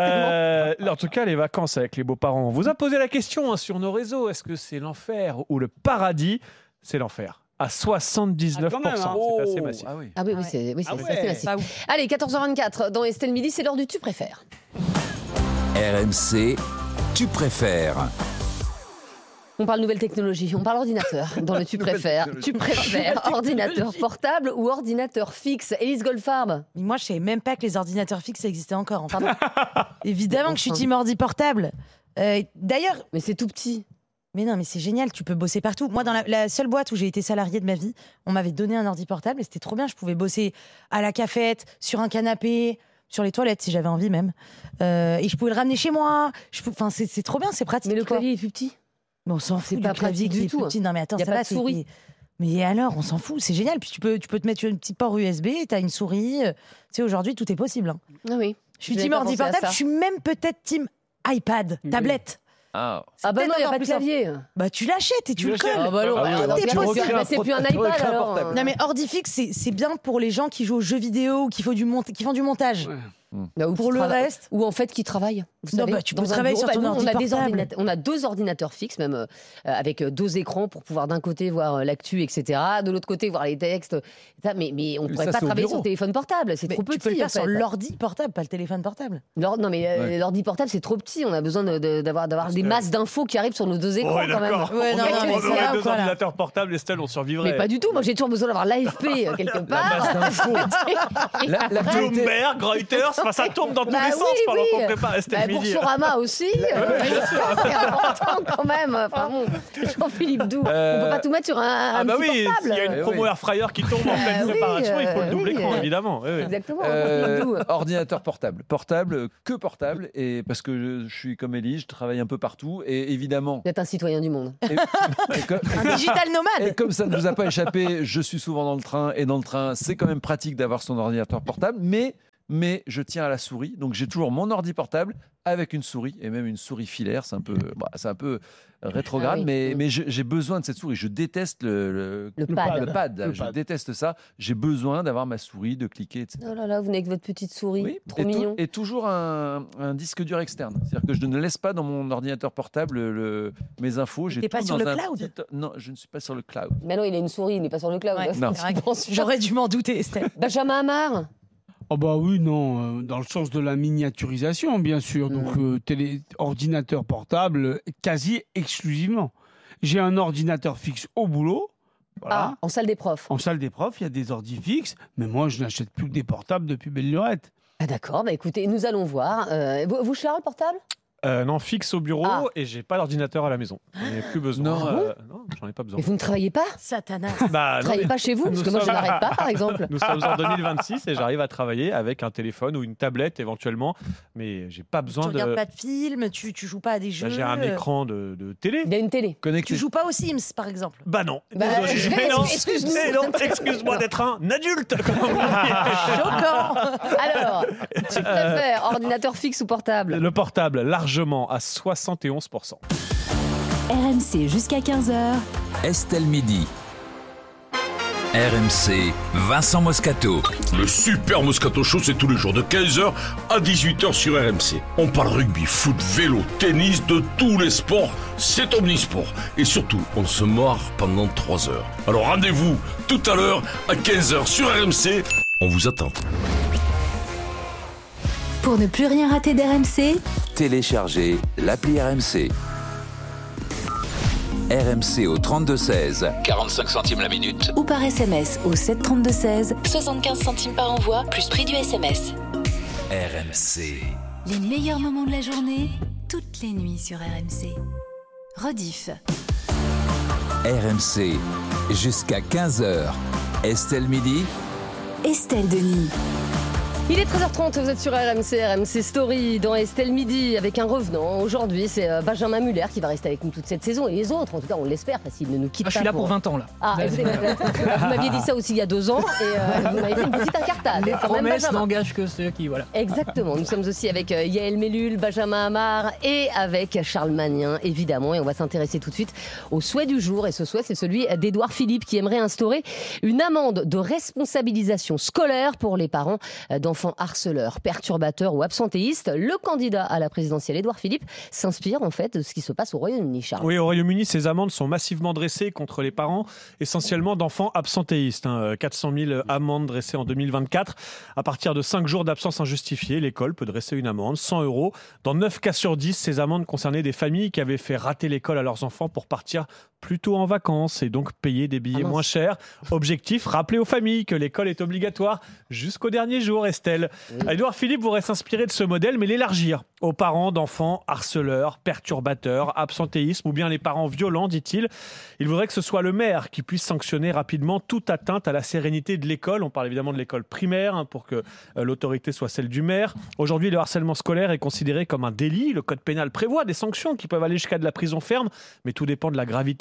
D: euh, en tout cas, les vacances avec les beaux-parents. On vous a posé la question hein, sur nos réseaux. Est-ce que c'est l'enfer ou le paradis ? C'est l'enfer. À soixante-dix-neuf pour cent. Ah,
C: hein.
D: C'est assez massif.
C: Ah oui, ah oui, oui c'est, oui, c'est,
J: ah
C: c'est
J: ouais.
C: assez massif. Allez, quatorze heures vingt-quatre, dans Estelle Midi, c'est l'heure du Tu préfères.
B: R M C, Tu préfères.
C: On parle nouvelle technologie, on parle ordinateur dans le Tu préfères. Tu préfères ordinateur portable ou ordinateur fixe ? Élise Goldfarb.
I: Mais moi, je savais même pas que les ordinateurs fixes existaient encore. Enfin, évidemment que je suis team ordi portable. Euh, d'ailleurs...
C: Mais c'est tout petit.
I: Mais non, mais c'est génial, tu peux bosser partout. Moi, dans la, la seule boîte où j'ai été salariée de ma vie, on m'avait donné un ordi portable et c'était trop bien. Je pouvais bosser à la cafette, sur un canapé, sur les toilettes si j'avais envie même. Euh, et je pouvais le ramener chez moi. Enfin, c'est, c'est trop bien, c'est pratique.
C: Mais le
I: quoi.
C: clavier est plus petit.
I: Mais on s'en fout.
C: C'est
I: du
C: pas
I: clavier
C: pratique du tout.
I: Petit. Non, mais attends,
C: y a
I: ça
C: pas
I: va,
C: de souris.
I: Mais alors, on s'en fout, c'est génial. Puis tu peux, tu peux te mettre un petit port U S B, t'as une souris. Tu sais, aujourd'hui, tout est possible. Hein.
C: Ah oui.
I: Je suis team ordi portable, je suis même peut-être team iPad,
C: mmh.
I: tablette.
G: Ah,
C: ah bah non, il n'y a pas de clavier.
I: Bah tu l'achètes et tu, tu le colles.
C: Ah bah non,
I: ah,
C: bah,
I: tout est possible.
C: Bah, c'est plus un iPad alors.
I: Non mais ordi fixe, c'est, c'est bien pour les gens qui jouent aux jeux vidéo ou qui font du, mont- qui font du montage. Ouais.
C: Bah, ou
I: Pour
C: qui
I: le
C: trava-
I: reste
C: Ou en fait qui travaille. Vous
I: Non,
C: savez,
I: bah, tu peux
C: dans un
I: travailler
C: bureau,
I: sur ton
C: bah, nous,
I: ordi
C: on a des
I: portable.
C: ordinateurs- On a deux ordinateurs fixes, même euh, avec deux écrans pour pouvoir d'un côté voir euh, l'actu, et cetera. De l'autre côté voir les textes. Ça, Mais, mais on ne
G: Mais
C: pourrait
G: ça,
C: pas
G: c'est au
C: travailler
G: bureau.
C: sur le téléphone portable. C'est
I: Mais
C: trop
I: tu
C: petit.
I: peux le faire
C: en
I: sur
C: fait.
I: l'ordi portable, pas le téléphone portable.
C: L'or- Non, mais euh,
G: Ouais.
C: l'ordi portable, c'est trop petit. On a besoin de- de- d'avoir d'avoir des masses d'infos qui arrivent sur nos deux écrans
D: Ouais,
C: quand même.
D: d'accord.
I: Ouais,
D: on
I: non,
D: aurait,
I: non, mais
D: on
I: c'est
D: aurait
I: là
D: deux
I: ou quoi, là
D: ordinateurs portables, Estelle, on survivrait.
C: Mais pas du tout. Moi, j'ai toujours besoin d'avoir l'A F P euh, quelque part.
G: La- l'actualité-
D: Bloomberg, Reuters, enfin, ça tombe dans tous
C: Bah
D: les
C: oui,
D: sens pendant
C: oui.
D: qu'on prépare Estelle
C: Bah,
D: Midi.
C: Boursorama aussi. euh, c'est important quand même. Enfin, bon, Jean-Philippe Doux,
G: Euh,
C: on peut pas tout mettre sur un, un
D: Ah bah
C: petit
D: oui,
C: portable.
D: s'il y a une
G: Eh
D: promo
G: oui.
D: Air Fryer qui tombe en pleine
C: oui,
D: préparation, il faut le
C: euh,
D: double
C: oui,
D: écran,
C: euh,
D: évidemment. Oui, oui.
C: Exactement.
G: Euh,
C: Jean-Philippe Doux.
G: ordinateur portable, portable, que portable, et parce que je, je suis comme Élie, je travaille un peu partout, et évidemment,
C: Vous êtes un citoyen du monde.
G: et, et comme,
I: Un digital
G: et
I: nomade.
G: comme ça ne vous a pas échappé, je suis souvent dans le train, et dans le train, c'est quand même pratique d'avoir son ordinateur portable, mais, mais je tiens à la souris, donc j'ai toujours mon ordi portable avec une souris, et même une souris filaire, c'est un peu, bah, c'est un peu rétrograde,
C: Ah oui.
G: mais,
C: Mm.
G: mais je- j'ai besoin de cette souris, je déteste le, le,
C: Le pad.
G: le pad,
J: Le
G: je
J: pad.
G: déteste ça, j'ai besoin d'avoir ma souris, de cliquer, et cetera.
C: Oh là là, vous venez avec votre petite souris.
G: Oui,
C: Trop
G: et, tou-
C: mignon.
G: et toujours un, un disque dur externe. C'est-à-dire que je ne laisse pas dans mon ordinateur portable le- mes infos. J'ai
I: t'es pas
G: tout
I: sur
G: dans
I: le
G: un
I: cloud
G: petit- Non, je ne suis pas sur le cloud.
C: Mais non, il a une souris, il n'est pas sur le cloud.
I: Ouais,
G: Non.
I: c'est vrai que
C: Bon, super.
I: J'aurais dû m'en douter, Estelle.
C: Benjamin Amar.
J: Oh bah oui, non, euh, dans le sens de la miniaturisation, bien sûr. Donc, euh, télé, ordinateur portable, euh, quasi exclusivement. J'ai un ordinateur fixe au boulot. Voilà.
C: Ah, en salle des profs.
J: En salle des profs, il y a des ordi fixes, mais moi, je n'achète plus que des portables depuis belle lurette.
C: Ah d'accord, bah écoutez, nous allons voir. Euh, vous, vous Charles, portable
D: Euh, non, fixe au bureau
C: Ah.
D: et j'ai pas d'ordinateur à la maison. J'en ai plus besoin.
G: Non.
D: euh, non, j'en ai pas besoin.
C: Mais vous ne travaillez pas
I: Satanas.
D: Bah,
C: Vous
D: non,
C: travaillez
D: mais
C: pas chez vous Parce
D: nous
C: que moi, je
D: sommes-
C: n'arrête pas, par exemple.
D: Nous sommes en deux mille vingt-six et j'arrive à travailler avec un téléphone ou une tablette éventuellement, mais j'ai pas
I: Tu
D: besoin
I: regardes
D: de.
I: pas de films, tu, tu joues pas à des jeux.
D: Bah, j'ai un écran de, de télé.
C: Il y a une télé.
G: Connecté.
I: Tu joues pas aux Sims, par exemple.
D: Bah non.
C: Bah,
D: Désolé.
C: je-
D: Mais non,
C: excuse-nous.
D: mais non, excuse-moi d'être un adulte. comme on dit.
I: Choquant.
C: Alors, tu préfères ordinateur fixe ou portable
D: Le portable largement à soixante et onze pour cent.
A: R M C jusqu'à quinze heures.
B: Estelle Midi. R M C, Vincent Moscato.
N: Le Super Moscato Show, c'est tous les jours de quinze heures à dix-huit heures sur R M C. On parle rugby, foot, vélo, tennis, de tous les sports. C'est omnisport. Et surtout, on se marre pendant trois heures. Alors rendez-vous tout à l'heure à quinze heures sur R M C. On vous attend.
A: Pour ne plus rien rater d'R M C,
B: Téléchargez l'appli R M C. R M C au trente-deux seize, quarante-cinq centimes la minute.
A: ou par S M S au sept trente-deux seize, soixante-quinze centimes par envoi, plus prix du S M S.
B: R M C.
A: Les meilleurs moments de la journée, toutes les nuits sur R M C. Rediff.
B: R M C, jusqu'à quinze heures. Estelle Midi.
A: Estelle Denis.
C: Il est treize heures trente, vous êtes sur R M C, R M C Story, dans Estelle Midi, avec un revenant. Aujourd'hui, c'est euh, Benjamin Muller qui va rester avec nous toute cette saison, et les autres, en tout cas, on l'espère, parce qu'il ne nous quitte
O: Ah, je
C: pas.
O: suis là pour vingt ans, là.
C: Ah,
O: Là,
C: écoutez, vous m'aviez dit ça aussi il y a deux ans, et euh, vous m'avez fait une petite incartade.
O: Les
C: quand même,
O: promesses
C: Benjamin.
O: n'engagent que ceux qui, voilà.
C: Exactement, nous sommes aussi avec euh, Yael Mellul, Benjamin Amar et avec Charles Magnien, évidemment, et on va s'intéresser tout de suite au souhait du jour, et ce souhait, c'est celui d'Édouard Philippe qui aimerait instaurer une amende de responsabilisation scolaire pour les parents d'enfants harceleurs, perturbateurs ou absentéistes. Le candidat à la présidentielle, Édouard Philippe, s'inspire en fait de ce qui se passe au Royaume-Uni, Charles.
D: Oui, au Royaume-Uni, ces amendes sont massivement dressées contre les parents, essentiellement d'enfants absentéistes. Hein. quatre cent mille amendes dressées en deux mille vingt-quatre. À partir de cinq jours d'absence injustifiée, l'école peut dresser une amende, cent euros. Dans neuf cas sur dix, ces amendes concernaient des familles qui avaient fait rater l'école à leurs enfants pour partir plus tôt en vacances et donc payer des billets
C: Ah
D: moins chers. Objectif, rappeler aux familles que l'école est obligatoire jusqu'au dernier jour, Estelle.
C: Oui.
D: Édouard Philippe voudrait s'inspirer de ce modèle, mais l'élargir aux parents d'enfants harceleurs, perturbateurs, absentéisme ou bien les parents violents, dit-il. Il voudrait que ce soit le maire qui puisse sanctionner rapidement toute atteinte à la sérénité de l'école. On parle évidemment de l'école primaire hein, pour que euh, l'autorité soit celle du maire. Aujourd'hui, le harcèlement scolaire est considéré comme un délit. Le code pénal prévoit des sanctions qui peuvent aller jusqu'à de la prison ferme, mais tout dépend de la gravité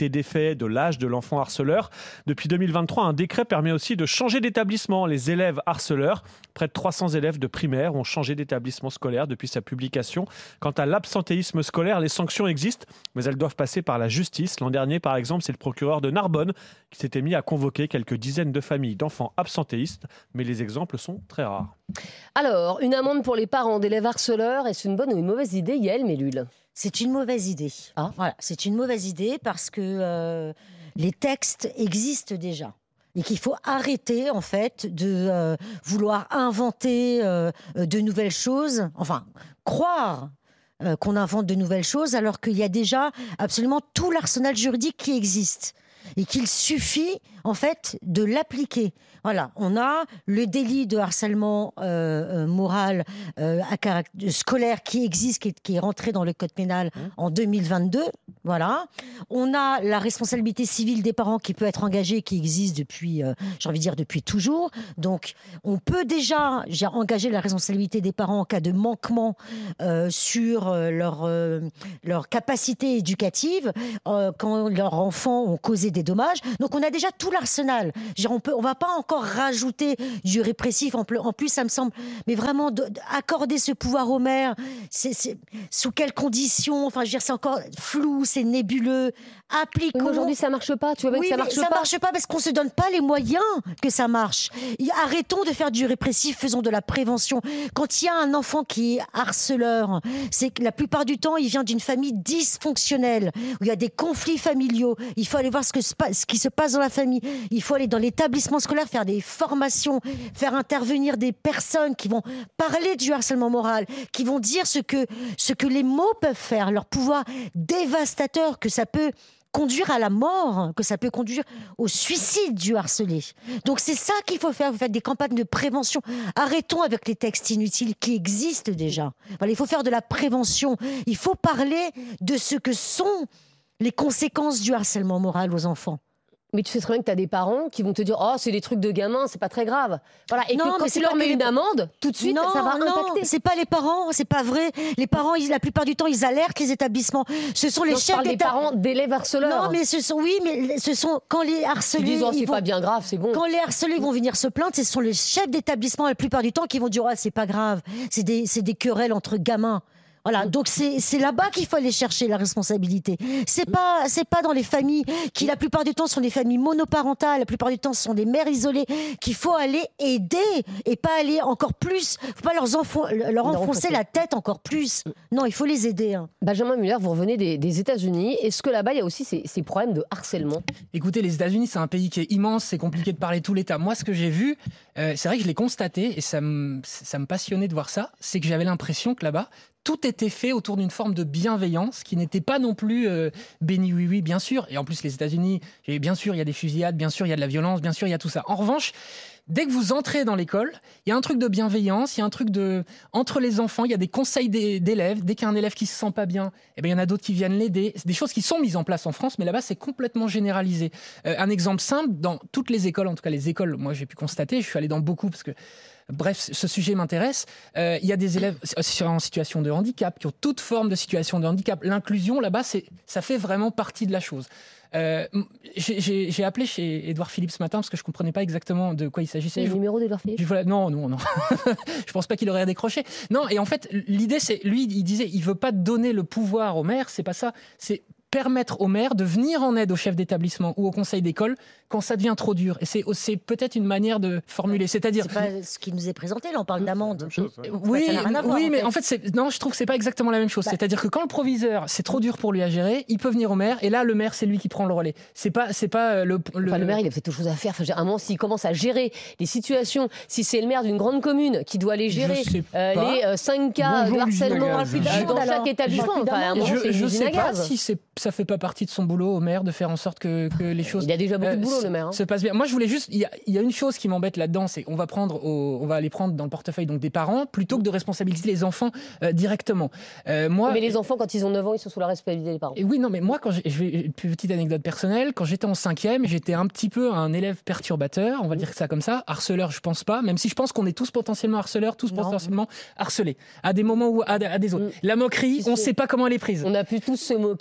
D: et des faits, de l'âge de l'enfant harceleur. Depuis deux mille vingt-trois, un décret permet aussi de changer d'établissement. Les élèves harceleurs, près de trois cents élèves de primaire ont changé d'établissement scolaire depuis sa publication. Quant à l'absentéisme scolaire, les sanctions existent, mais elles doivent passer par la justice. L'an dernier, par exemple, c'est le procureur de Narbonne qui s'était mis à convoquer quelques dizaines de familles d'enfants absentéistes, mais les exemples sont très rares.
C: Alors, une amende pour les parents d'élèves harceleurs, est-ce une bonne ou une mauvaise idée, Yael Mellul ?
I: C'est une mauvaise idée.
C: Ah.
I: Voilà, c'est une mauvaise idée parce que euh, les textes existent déjà. Et qu'il faut arrêter, en fait, de euh, vouloir inventer euh, de nouvelles choses, enfin, croire euh, qu'on invente de nouvelles choses, alors qu'il y a déjà absolument tout l'arsenal juridique qui existe. Et qu'il suffit, en fait, de l'appliquer. Voilà, on a le délit de harcèlement euh, euh, moral euh, à caractère scolaire qui existe, qui est, qui est rentré dans le code pénal mmh. en deux mille vingt-deux. Voilà, on a la responsabilité civile des parents qui peut être engagée, qui existe depuis, euh, j'ai envie de dire depuis toujours. Donc, on peut déjà j'ai engagé la responsabilité des parents en cas de manquement euh, sur euh, leur euh, leur capacité éducative euh, quand leurs enfants ont causé des dommages. Donc, on a déjà tout l'arsenal. Genre, on peut, on va pas encore rajouter du répressif. En plus, en plus ça me semble, mais vraiment de, de accorder ce pouvoir aux maires, c'est, c'est, sous quelles conditions ? Enfin, je veux dire, c'est encore flou, c'est nébuleux. Appliquons.
C: Mais aujourd'hui, ça marche pas. Tu vois bien
I: oui,
C: que ça marche
I: mais
C: pas.
I: Ça marche pas parce qu'on se donne pas les moyens que ça marche. Arrêtons de faire du répressif, faisons de la prévention. Quand il y a un enfant qui est harceleur, c'est que la plupart du temps, il vient d'une famille dysfonctionnelle où il y a des conflits familiaux. Il faut aller voir ce, que, ce qui se passe dans la famille. Il faut aller dans l'établissement scolaire, faire des formations, faire intervenir des personnes qui vont parler du harcèlement moral, qui vont dire ce que, ce que les mots peuvent faire, leur pouvoir dévastateur, que ça peut conduire à la mort, que ça peut conduire au suicide du harcelé. Donc c'est ça qu'il faut faire, vous faites des campagnes de prévention. Arrêtons avec les textes inutiles qui existent déjà. Voilà, il faut faire de la prévention. Il faut parler de ce que sont les conséquences du harcèlement moral aux enfants.
C: Mais tu sais très bien que tu as des parents qui vont te dire « Oh, c'est des trucs de gamins, c'est pas très grave. » Voilà. Et
I: non,
C: que quand
I: mais
C: tu leur mets les... une amende, tout de suite,
I: non,
C: ça va
I: non,
C: impacter.
I: C'est pas les parents, c'est pas vrai. Les parents, ils, la plupart du temps, ils alertent les établissements. Ce sont les
C: non,
I: chefs
C: je parle
I: d'état...
C: des parents d'élèves harceleurs.
I: Non, mais ce sont, oui, mais ce sont quand les harcelés...
C: Ils disent oh, « C'est
I: vont...
C: pas bien grave, c'est bon. »
I: Quand les harcelés vont venir se plaindre, ce sont les chefs d'établissement, la plupart du temps, qui vont dire oh, « C'est pas grave, c'est des, c'est des querelles entre gamins. » Voilà, donc c'est, c'est là-bas qu'il faut aller chercher la responsabilité. C'est pas, c'est pas dans les familles qui, la plupart du temps, sont des familles monoparentales, la plupart du temps, sont des mères isolées, qu'il faut aller aider et pas aller encore plus, faut pas leur, enfants, leur enfoncer la tête encore plus. Non, il faut les aider. Hein.
C: Benjamin Muller, vous revenez des, des États-Unis. Est-ce que là-bas, il y a aussi ces, ces problèmes de harcèlement ?
O: Écoutez, les États-Unis, c'est un pays qui est immense, c'est compliqué de parler tout l'État. Moi, ce que j'ai vu, euh, c'est vrai que je l'ai constaté et ça me, ça me passionnait de voir ça, c'est que j'avais l'impression que là-bas, tout était fait autour d'une forme de bienveillance qui n'était pas non plus euh, béni oui oui bien sûr. Et en plus les États-Unis, bien sûr il y a des fusillades, bien sûr il y a de la violence, bien sûr il y a tout ça. En revanche, dès que vous entrez dans l'école, il y a un truc de bienveillance, il y a un truc de entre les enfants, il y a des conseils d'élèves. Dès qu'il y a un élève qui se sent pas bien, eh bien il y en a d'autres qui viennent l'aider. C'est des choses qui sont mises en place en France, mais là-bas c'est complètement généralisé. Euh, un exemple simple, dans toutes les écoles, en tout cas les écoles, moi j'ai pu constater, je suis allé dans beaucoup parce que bref, ce sujet m'intéresse. Euh, il y a des élèves en situation de handicap, qui ont toute forme de situation de handicap. L'inclusion, là-bas, c'est, ça fait vraiment partie de la chose. Euh, j'ai, j'ai, j'ai appelé chez Édouard Philippe ce matin parce que je ne comprenais pas exactement de quoi il s'agissait.
C: Le numéro d'Édouard Philippe ?
O: Voilà, non, non, non. Je ne pense pas qu'il aurait décroché. Non, et en fait, l'idée, c'est, lui, il disait, il ne veut pas donner le pouvoir au maire, c'est pas ça. C'est permettre aux maires de venir en aide au chef d'établissement ou au conseil d'école quand ça devient trop dur. Et c'est, c'est peut-être une manière de formuler. C'est-à-dire...
I: C'est pas ce qui nous est présenté, là, on parle d'amende.
O: Chose, ouais. Oui, ça n'a rien à voir,
I: en
O: oui
I: fait.
O: mais en fait, c'est... non, je trouve que c'est pas exactement la même chose. Bah. C'est-à-dire que quand le proviseur, c'est trop dur pour lui à gérer, il peut venir au maire, et là, le maire, c'est lui qui prend le relais. C'est pas, c'est pas le... le...
C: Enfin, le maire, il a peut-être autre chose à faire. Enfin, à un moment, s'il commence à gérer les situations, si c'est le maire d'une grande commune qui doit aller gérer euh, les euh, cinq cas
O: Bonjour,
C: de harcèlement dans chaque
I: alors.
C: étabbissement, enfin, à un moment,
O: je,
C: c'est
O: je sais pas
C: gaz.
O: si c'est, ça fait pas partie de son boulot au maire de faire en sorte que, que les choses...
C: Il y a déjà beaucoup
O: euh,
C: de boulot, le maire. Hein.
O: Se passent bien. Moi, je voulais juste... Il y a, il y a une chose qui m'embête là-dedans, c'est qu'on va prendre au, on va aller prendre dans le portefeuille donc des parents plutôt que de responsabiliser les enfants euh, directement. Euh, moi,
C: mais les enfants, quand ils ont neuf ans, ils sont sous la responsabilité des parents.
O: Et oui, non, mais moi, quand j'ai, je vais, une petite anecdote personnelle, quand j'étais en cinquième, j'étais un petit peu un élève perturbateur, on va dire ça comme ça. Harceleur, je pense pas, même si je pense qu'on est tous potentiellement harceleurs, tous non. potentiellement harcelés, à des moments ou à, à des autres. La moquerie, on ne sait pas comment elle est prise.
C: On a pu tous se moquer bêtement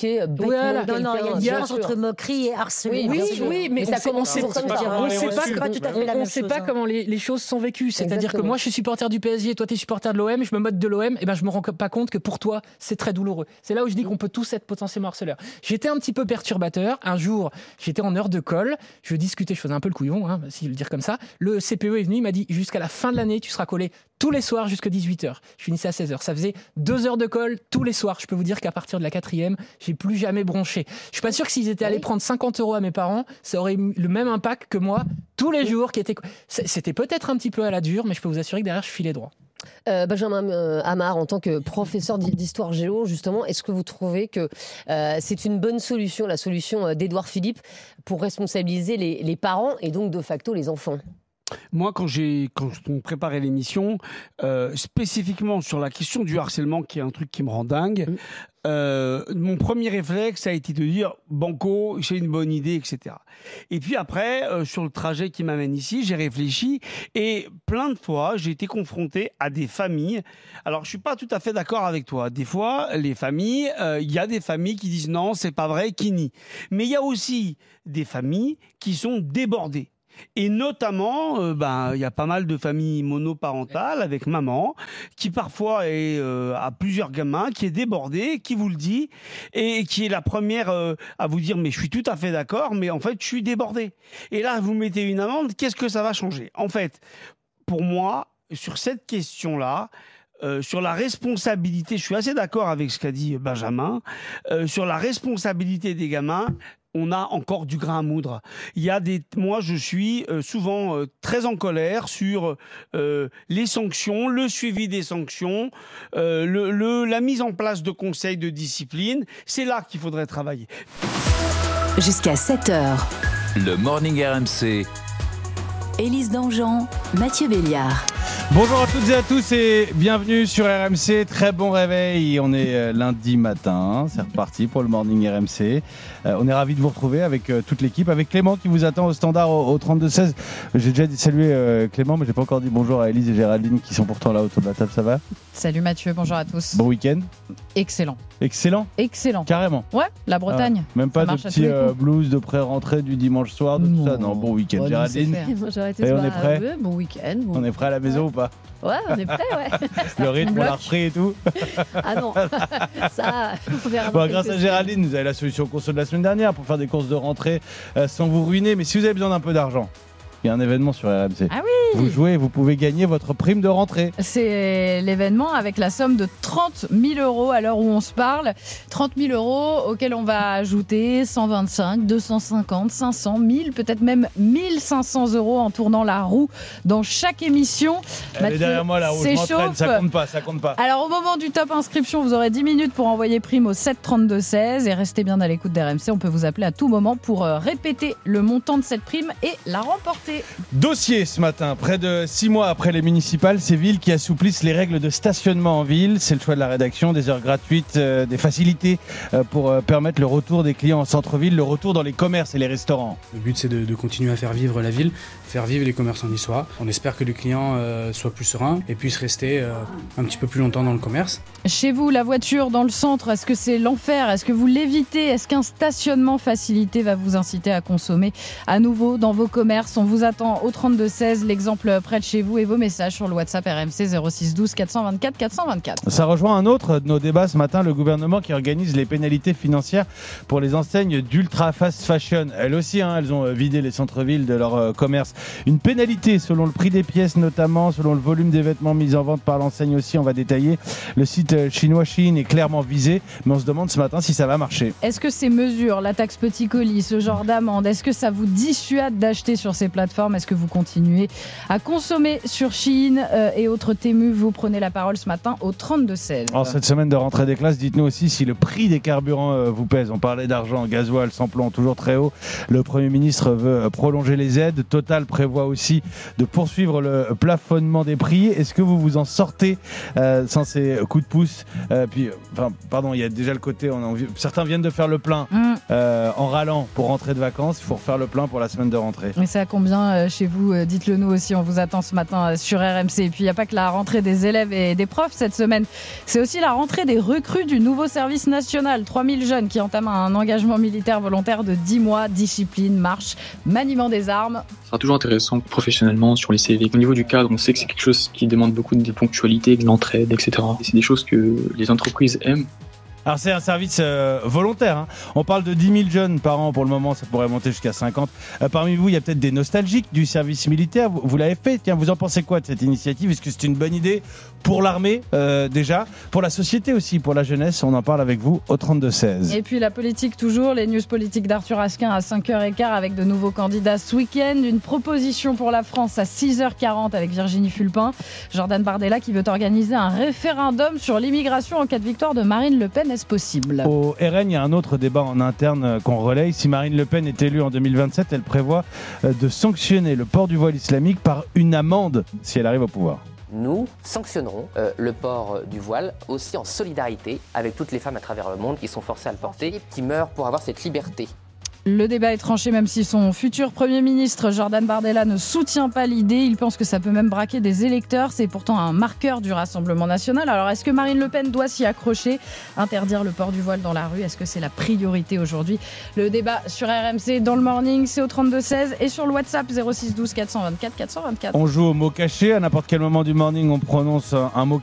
O: Voilà.
I: Non, non, il y a une
O: Il y a-
I: différence entre moquerie et harceler.
C: Oui,
O: Oui,
C: bien
O: oui,
C: sûr.
O: mais,
C: Mais
O: on
C: ça
O: sait- on
C: commence
O: sait
C: toujours
O: pas,
C: comme ça.
O: on
C: Ouais,
O: sait
C: ouais,
O: pas,
C: ouais.
I: C'est pas tout à fait la
O: on
I: même
O: sait
I: chose,
O: pas
I: hein.
O: comment les, les choses sont vécues. C'est-à-dire que
C: Exactement.
O: moi, je suis supporter du P S G, toi, tu es supporter de l'O M, je me moque de l'O M, et ben je me rends pas compte que pour toi, c'est très douloureux. C'est là où je dis qu'on peut tous être potentiellement harceleurs. J'étais un petit peu perturbateur. Un jour, j'étais en heure de colle, je discutais, je faisais un peu le couillon, hein, si je veux le dire comme ça. Le C P E est venu, il m'a dit jusqu'à la fin de l'année, tu seras collé tous les soirs jusqu'à dix-huit heures. Je finissais à seize heures. Ça faisait deux heures de colle tous les soirs. Je peux vous dire qu'à partir de la quatrième, j'ai plus jamais bronché. Je suis pas sûr que s'ils étaient allés prendre cinquante euros à mes parents, ça aurait eu le même impact que moi tous les jours. Qui était... C'était peut-être un petit peu à la dure, mais je peux vous assurer que derrière, je filais droit.
C: Euh, Benjamin euh, Amar, en tant que professeur d'hi- d'histoire géo, justement, est-ce que vous trouvez que euh, c'est une bonne solution, la solution euh, d'Édouard Philippe, pour responsabiliser les, les parents et donc de facto les enfants ?
J: Moi, quand j'ai quand on préparait l'émission, euh, spécifiquement sur la question du harcèlement, qui est un truc qui me rend dingue, mmh. euh, mon premier réflexe a été de dire banco, c'est une bonne idée, et cetera. Et puis après, euh, sur le trajet qui m'amène ici, j'ai réfléchi et plein de fois, j'ai été confronté à des familles. Alors, je suis pas tout à fait d'accord avec toi. Des fois, les familles, il euh, y a des familles qui disent non, c'est pas vrai, qui nient. Mais il y a aussi des familles qui sont débordées. Et notamment, euh, ben, y a pas mal de familles monoparentales avec maman, qui parfois est, euh, a plusieurs gamins, qui est débordée, qui vous le dit, et qui est la première euh, à vous dire « mais je suis tout à fait d'accord, mais en fait, je suis débordée ». Et là, vous mettez une amende, qu'est-ce que ça va changer ? En fait, pour moi, sur cette question-là, Euh, sur la responsabilité, je suis assez d'accord avec ce qu'a dit Benjamin, euh, sur la responsabilité des gamins, on a encore du grain à moudre. Il y a des, moi, je suis euh, souvent euh, très en colère sur euh, les sanctions, le suivi des sanctions, euh, le, le, la mise en place de conseils de discipline. C'est là qu'il faudrait travailler.
A: Jusqu'à sept heures.
B: Le Morning R M C.
A: Élise Dangean, Mathieu Béliard.
P: Bonjour à toutes et à tous et bienvenue sur R M C. Très bon réveil. On est lundi matin. C'est reparti pour le Morning R M C. Euh, on est ravis de vous retrouver avec euh, toute l'équipe. Avec Clément qui vous attend au standard au, au trente-deux seize. J'ai déjà salué euh, Clément, mais j'ai pas encore dit bonjour à Élise et Géraldine qui sont pourtant là autour de la table. Ça va ?
Q: Salut Mathieu, bonjour à tous.
P: Bon week-end ?
Q: Excellent.
P: Excellent ?
Q: Excellent.
P: Carrément.
Q: Ouais, la Bretagne.
P: Ah, même pas de petit euh, blues de pré-rentrée du dimanche soir, de tout ça. Non, bon week-end.
Q: Bon,
P: Géraldine.
Q: Bonjour à tous.
P: Et on est prêt ?
Q: Ouais, bon week-end. Bon...
P: On est prêt à la maison
Q: ouais.
P: ou pas ?
Q: Ouais, on est prêt, ouais.
P: Le rythme, on l'a repris et tout.
Q: Ah non, ça, on verra.
P: Bon, grâce à Géraldine, vous avez la solution conso de la semaine dernière pour faire des courses de rentrée euh, sans vous ruiner. Mais si vous avez besoin d'un peu d'argent, il y a un événement sur R M C.
Q: Ah oui.
P: Vous jouez, vous pouvez gagner votre prime de rentrée.
Q: C'est l'événement avec la somme de trente mille euros à l'heure où on se parle. trente mille euros auxquels on va ajouter cent vingt-cinq, deux cent cinquante, cinq cents, mille, peut-être même mille cinq cents euros en tournant la roue dans chaque émission.
P: Elle Mathieu, est derrière moi la roue, je m'entraîne, ça compte pas, ça compte pas.
Q: Alors au moment du top inscription, vous aurez dix minutes pour envoyer prime au sept trente-deux seize et restez bien à l'écoute d'R M C. On peut vous appeler à tout moment pour répéter le montant de cette prime et la remporter.
P: Dossier ce matin, près de six mois après les municipales, ces villes qui assouplissent les règles de stationnement en ville. C'est le choix de la rédaction, des heures gratuites, euh, des facilités euh, pour euh, permettre le retour des clients en centre-ville, le retour dans les commerces et les restaurants.
R: Le but c'est de, de continuer à faire vivre la ville, faire vivre les commerçants niçois. On espère que les clients euh, soient plus sereins et puissent rester euh, un petit peu plus longtemps dans le commerce.
Q: Chez vous, la voiture dans le centre, est-ce que c'est l'enfer ? Est-ce que vous l'évitez ? Est-ce qu'un stationnement facilité va vous inciter à consommer à nouveau dans vos commerces ? On vous attend au trente-deux seize, l'exemple près de chez vous et vos messages sur le WhatsApp R M C zéro six douze quatre cent vingt-quatre quatre cent vingt-quatre.
P: Ça rejoint un autre de nos débats ce matin, le gouvernement qui organise les pénalités financières pour les enseignes d'ultra fast fashion. Elles aussi, hein, elles ont vidé les centres-villes de leur euh, commerce. Une pénalité selon le prix des pièces notamment, selon le volume des vêtements mis en vente par l'enseigne aussi, on va détailler. Le site chinois Shein est clairement visé, mais on se demande ce matin si ça va marcher.
Q: Est-ce que ces mesures, la taxe petit colis, ce genre d'amende, est-ce que ça vous dissuade d'acheter sur ces plateformes ? Est-ce que vous continuez à consommer sur Shein euh, et autres Temu? Vous prenez la parole ce matin au trente-deux seize.
P: En cette semaine de rentrée des classes, dites-nous aussi si le prix des carburants euh, vous pèse. On parlait d'argent, gasoil, samplon, toujours très haut. Le Premier ministre veut euh, prolonger les aides. Total prévoit aussi de poursuivre le plafonnement des prix. Est-ce que vous vous en sortez euh, sans ces coups de pouce euh, Puis, enfin, pardon, il y a déjà le côté, on a envie, certains viennent de faire le plein mm. euh, en râlant pour rentrer de vacances. Il faut refaire le plein pour la semaine de rentrée.
Q: Mais c'est à combien euh, chez vous? Dites-le nous aussi aussi, on vous attend ce matin sur R M C. Et puis il n'y a pas que la rentrée des élèves et des profs cette semaine, c'est aussi la rentrée des recrues du nouveau service national. trois mille jeunes qui entament un engagement militaire volontaire de dix mois, discipline, marche, maniement des armes.
S: Ce sera toujours intéressant professionnellement sur les C V. Au niveau du cadre, on sait que c'est quelque chose qui demande beaucoup de ponctualité, de l'entraide, et cetera. Et c'est des choses que les entreprises aiment.
P: Alors c'est un service euh, volontaire, hein. On parle de dix mille jeunes par an pour le moment, ça pourrait monter jusqu'à cinquante. Euh, parmi vous, il y a peut-être des nostalgiques du service militaire, vous, vous l'avez fait, tiens, vous en pensez quoi de cette initiative? Est-ce que c'est une bonne idée pour l'armée euh, déjà, pour la société aussi, pour la jeunesse? On en parle avec vous au trente-deux seize.
Q: Et puis la politique toujours, les news politiques d'Arthur Asquin à cinq heures quinze avec de nouveaux candidats ce week-end, une proposition pour la France à six heures quarante avec Virginie Fulpin, Jordan Bardella qui veut organiser un référendum sur l'immigration en cas de victoire de Marine Le Pen. Est-ce possible?
P: Au R N, il y a un autre débat en interne qu'on relaye. Si Marine Le Pen est élue en deux mille vingt-sept, elle prévoit de sanctionner le port du voile islamique par une amende si elle arrive au pouvoir.
T: Nous sanctionnerons euh, le port du voile aussi en solidarité avec toutes les femmes à travers le monde qui sont forcées à le porter, qui meurent pour avoir cette liberté.
Q: Le débat est tranché, même si son futur Premier ministre, Jordan Bardella, ne soutient pas l'idée. Il pense que ça peut même braquer des électeurs. C'est pourtant un marqueur du Rassemblement national. Alors, est-ce que Marine Le Pen doit s'y accrocher? Interdire le port du voile dans la rue, est-ce que c'est la priorité aujourd'hui? Le débat sur R M C dans le morning, c'est au trente-deux seize et sur le WhatsApp zéro six douze quatre cent vingt-quatre quatre cent vingt-quatre.
P: On joue au mot caché. À n'importe quel moment du morning, on prononce un mot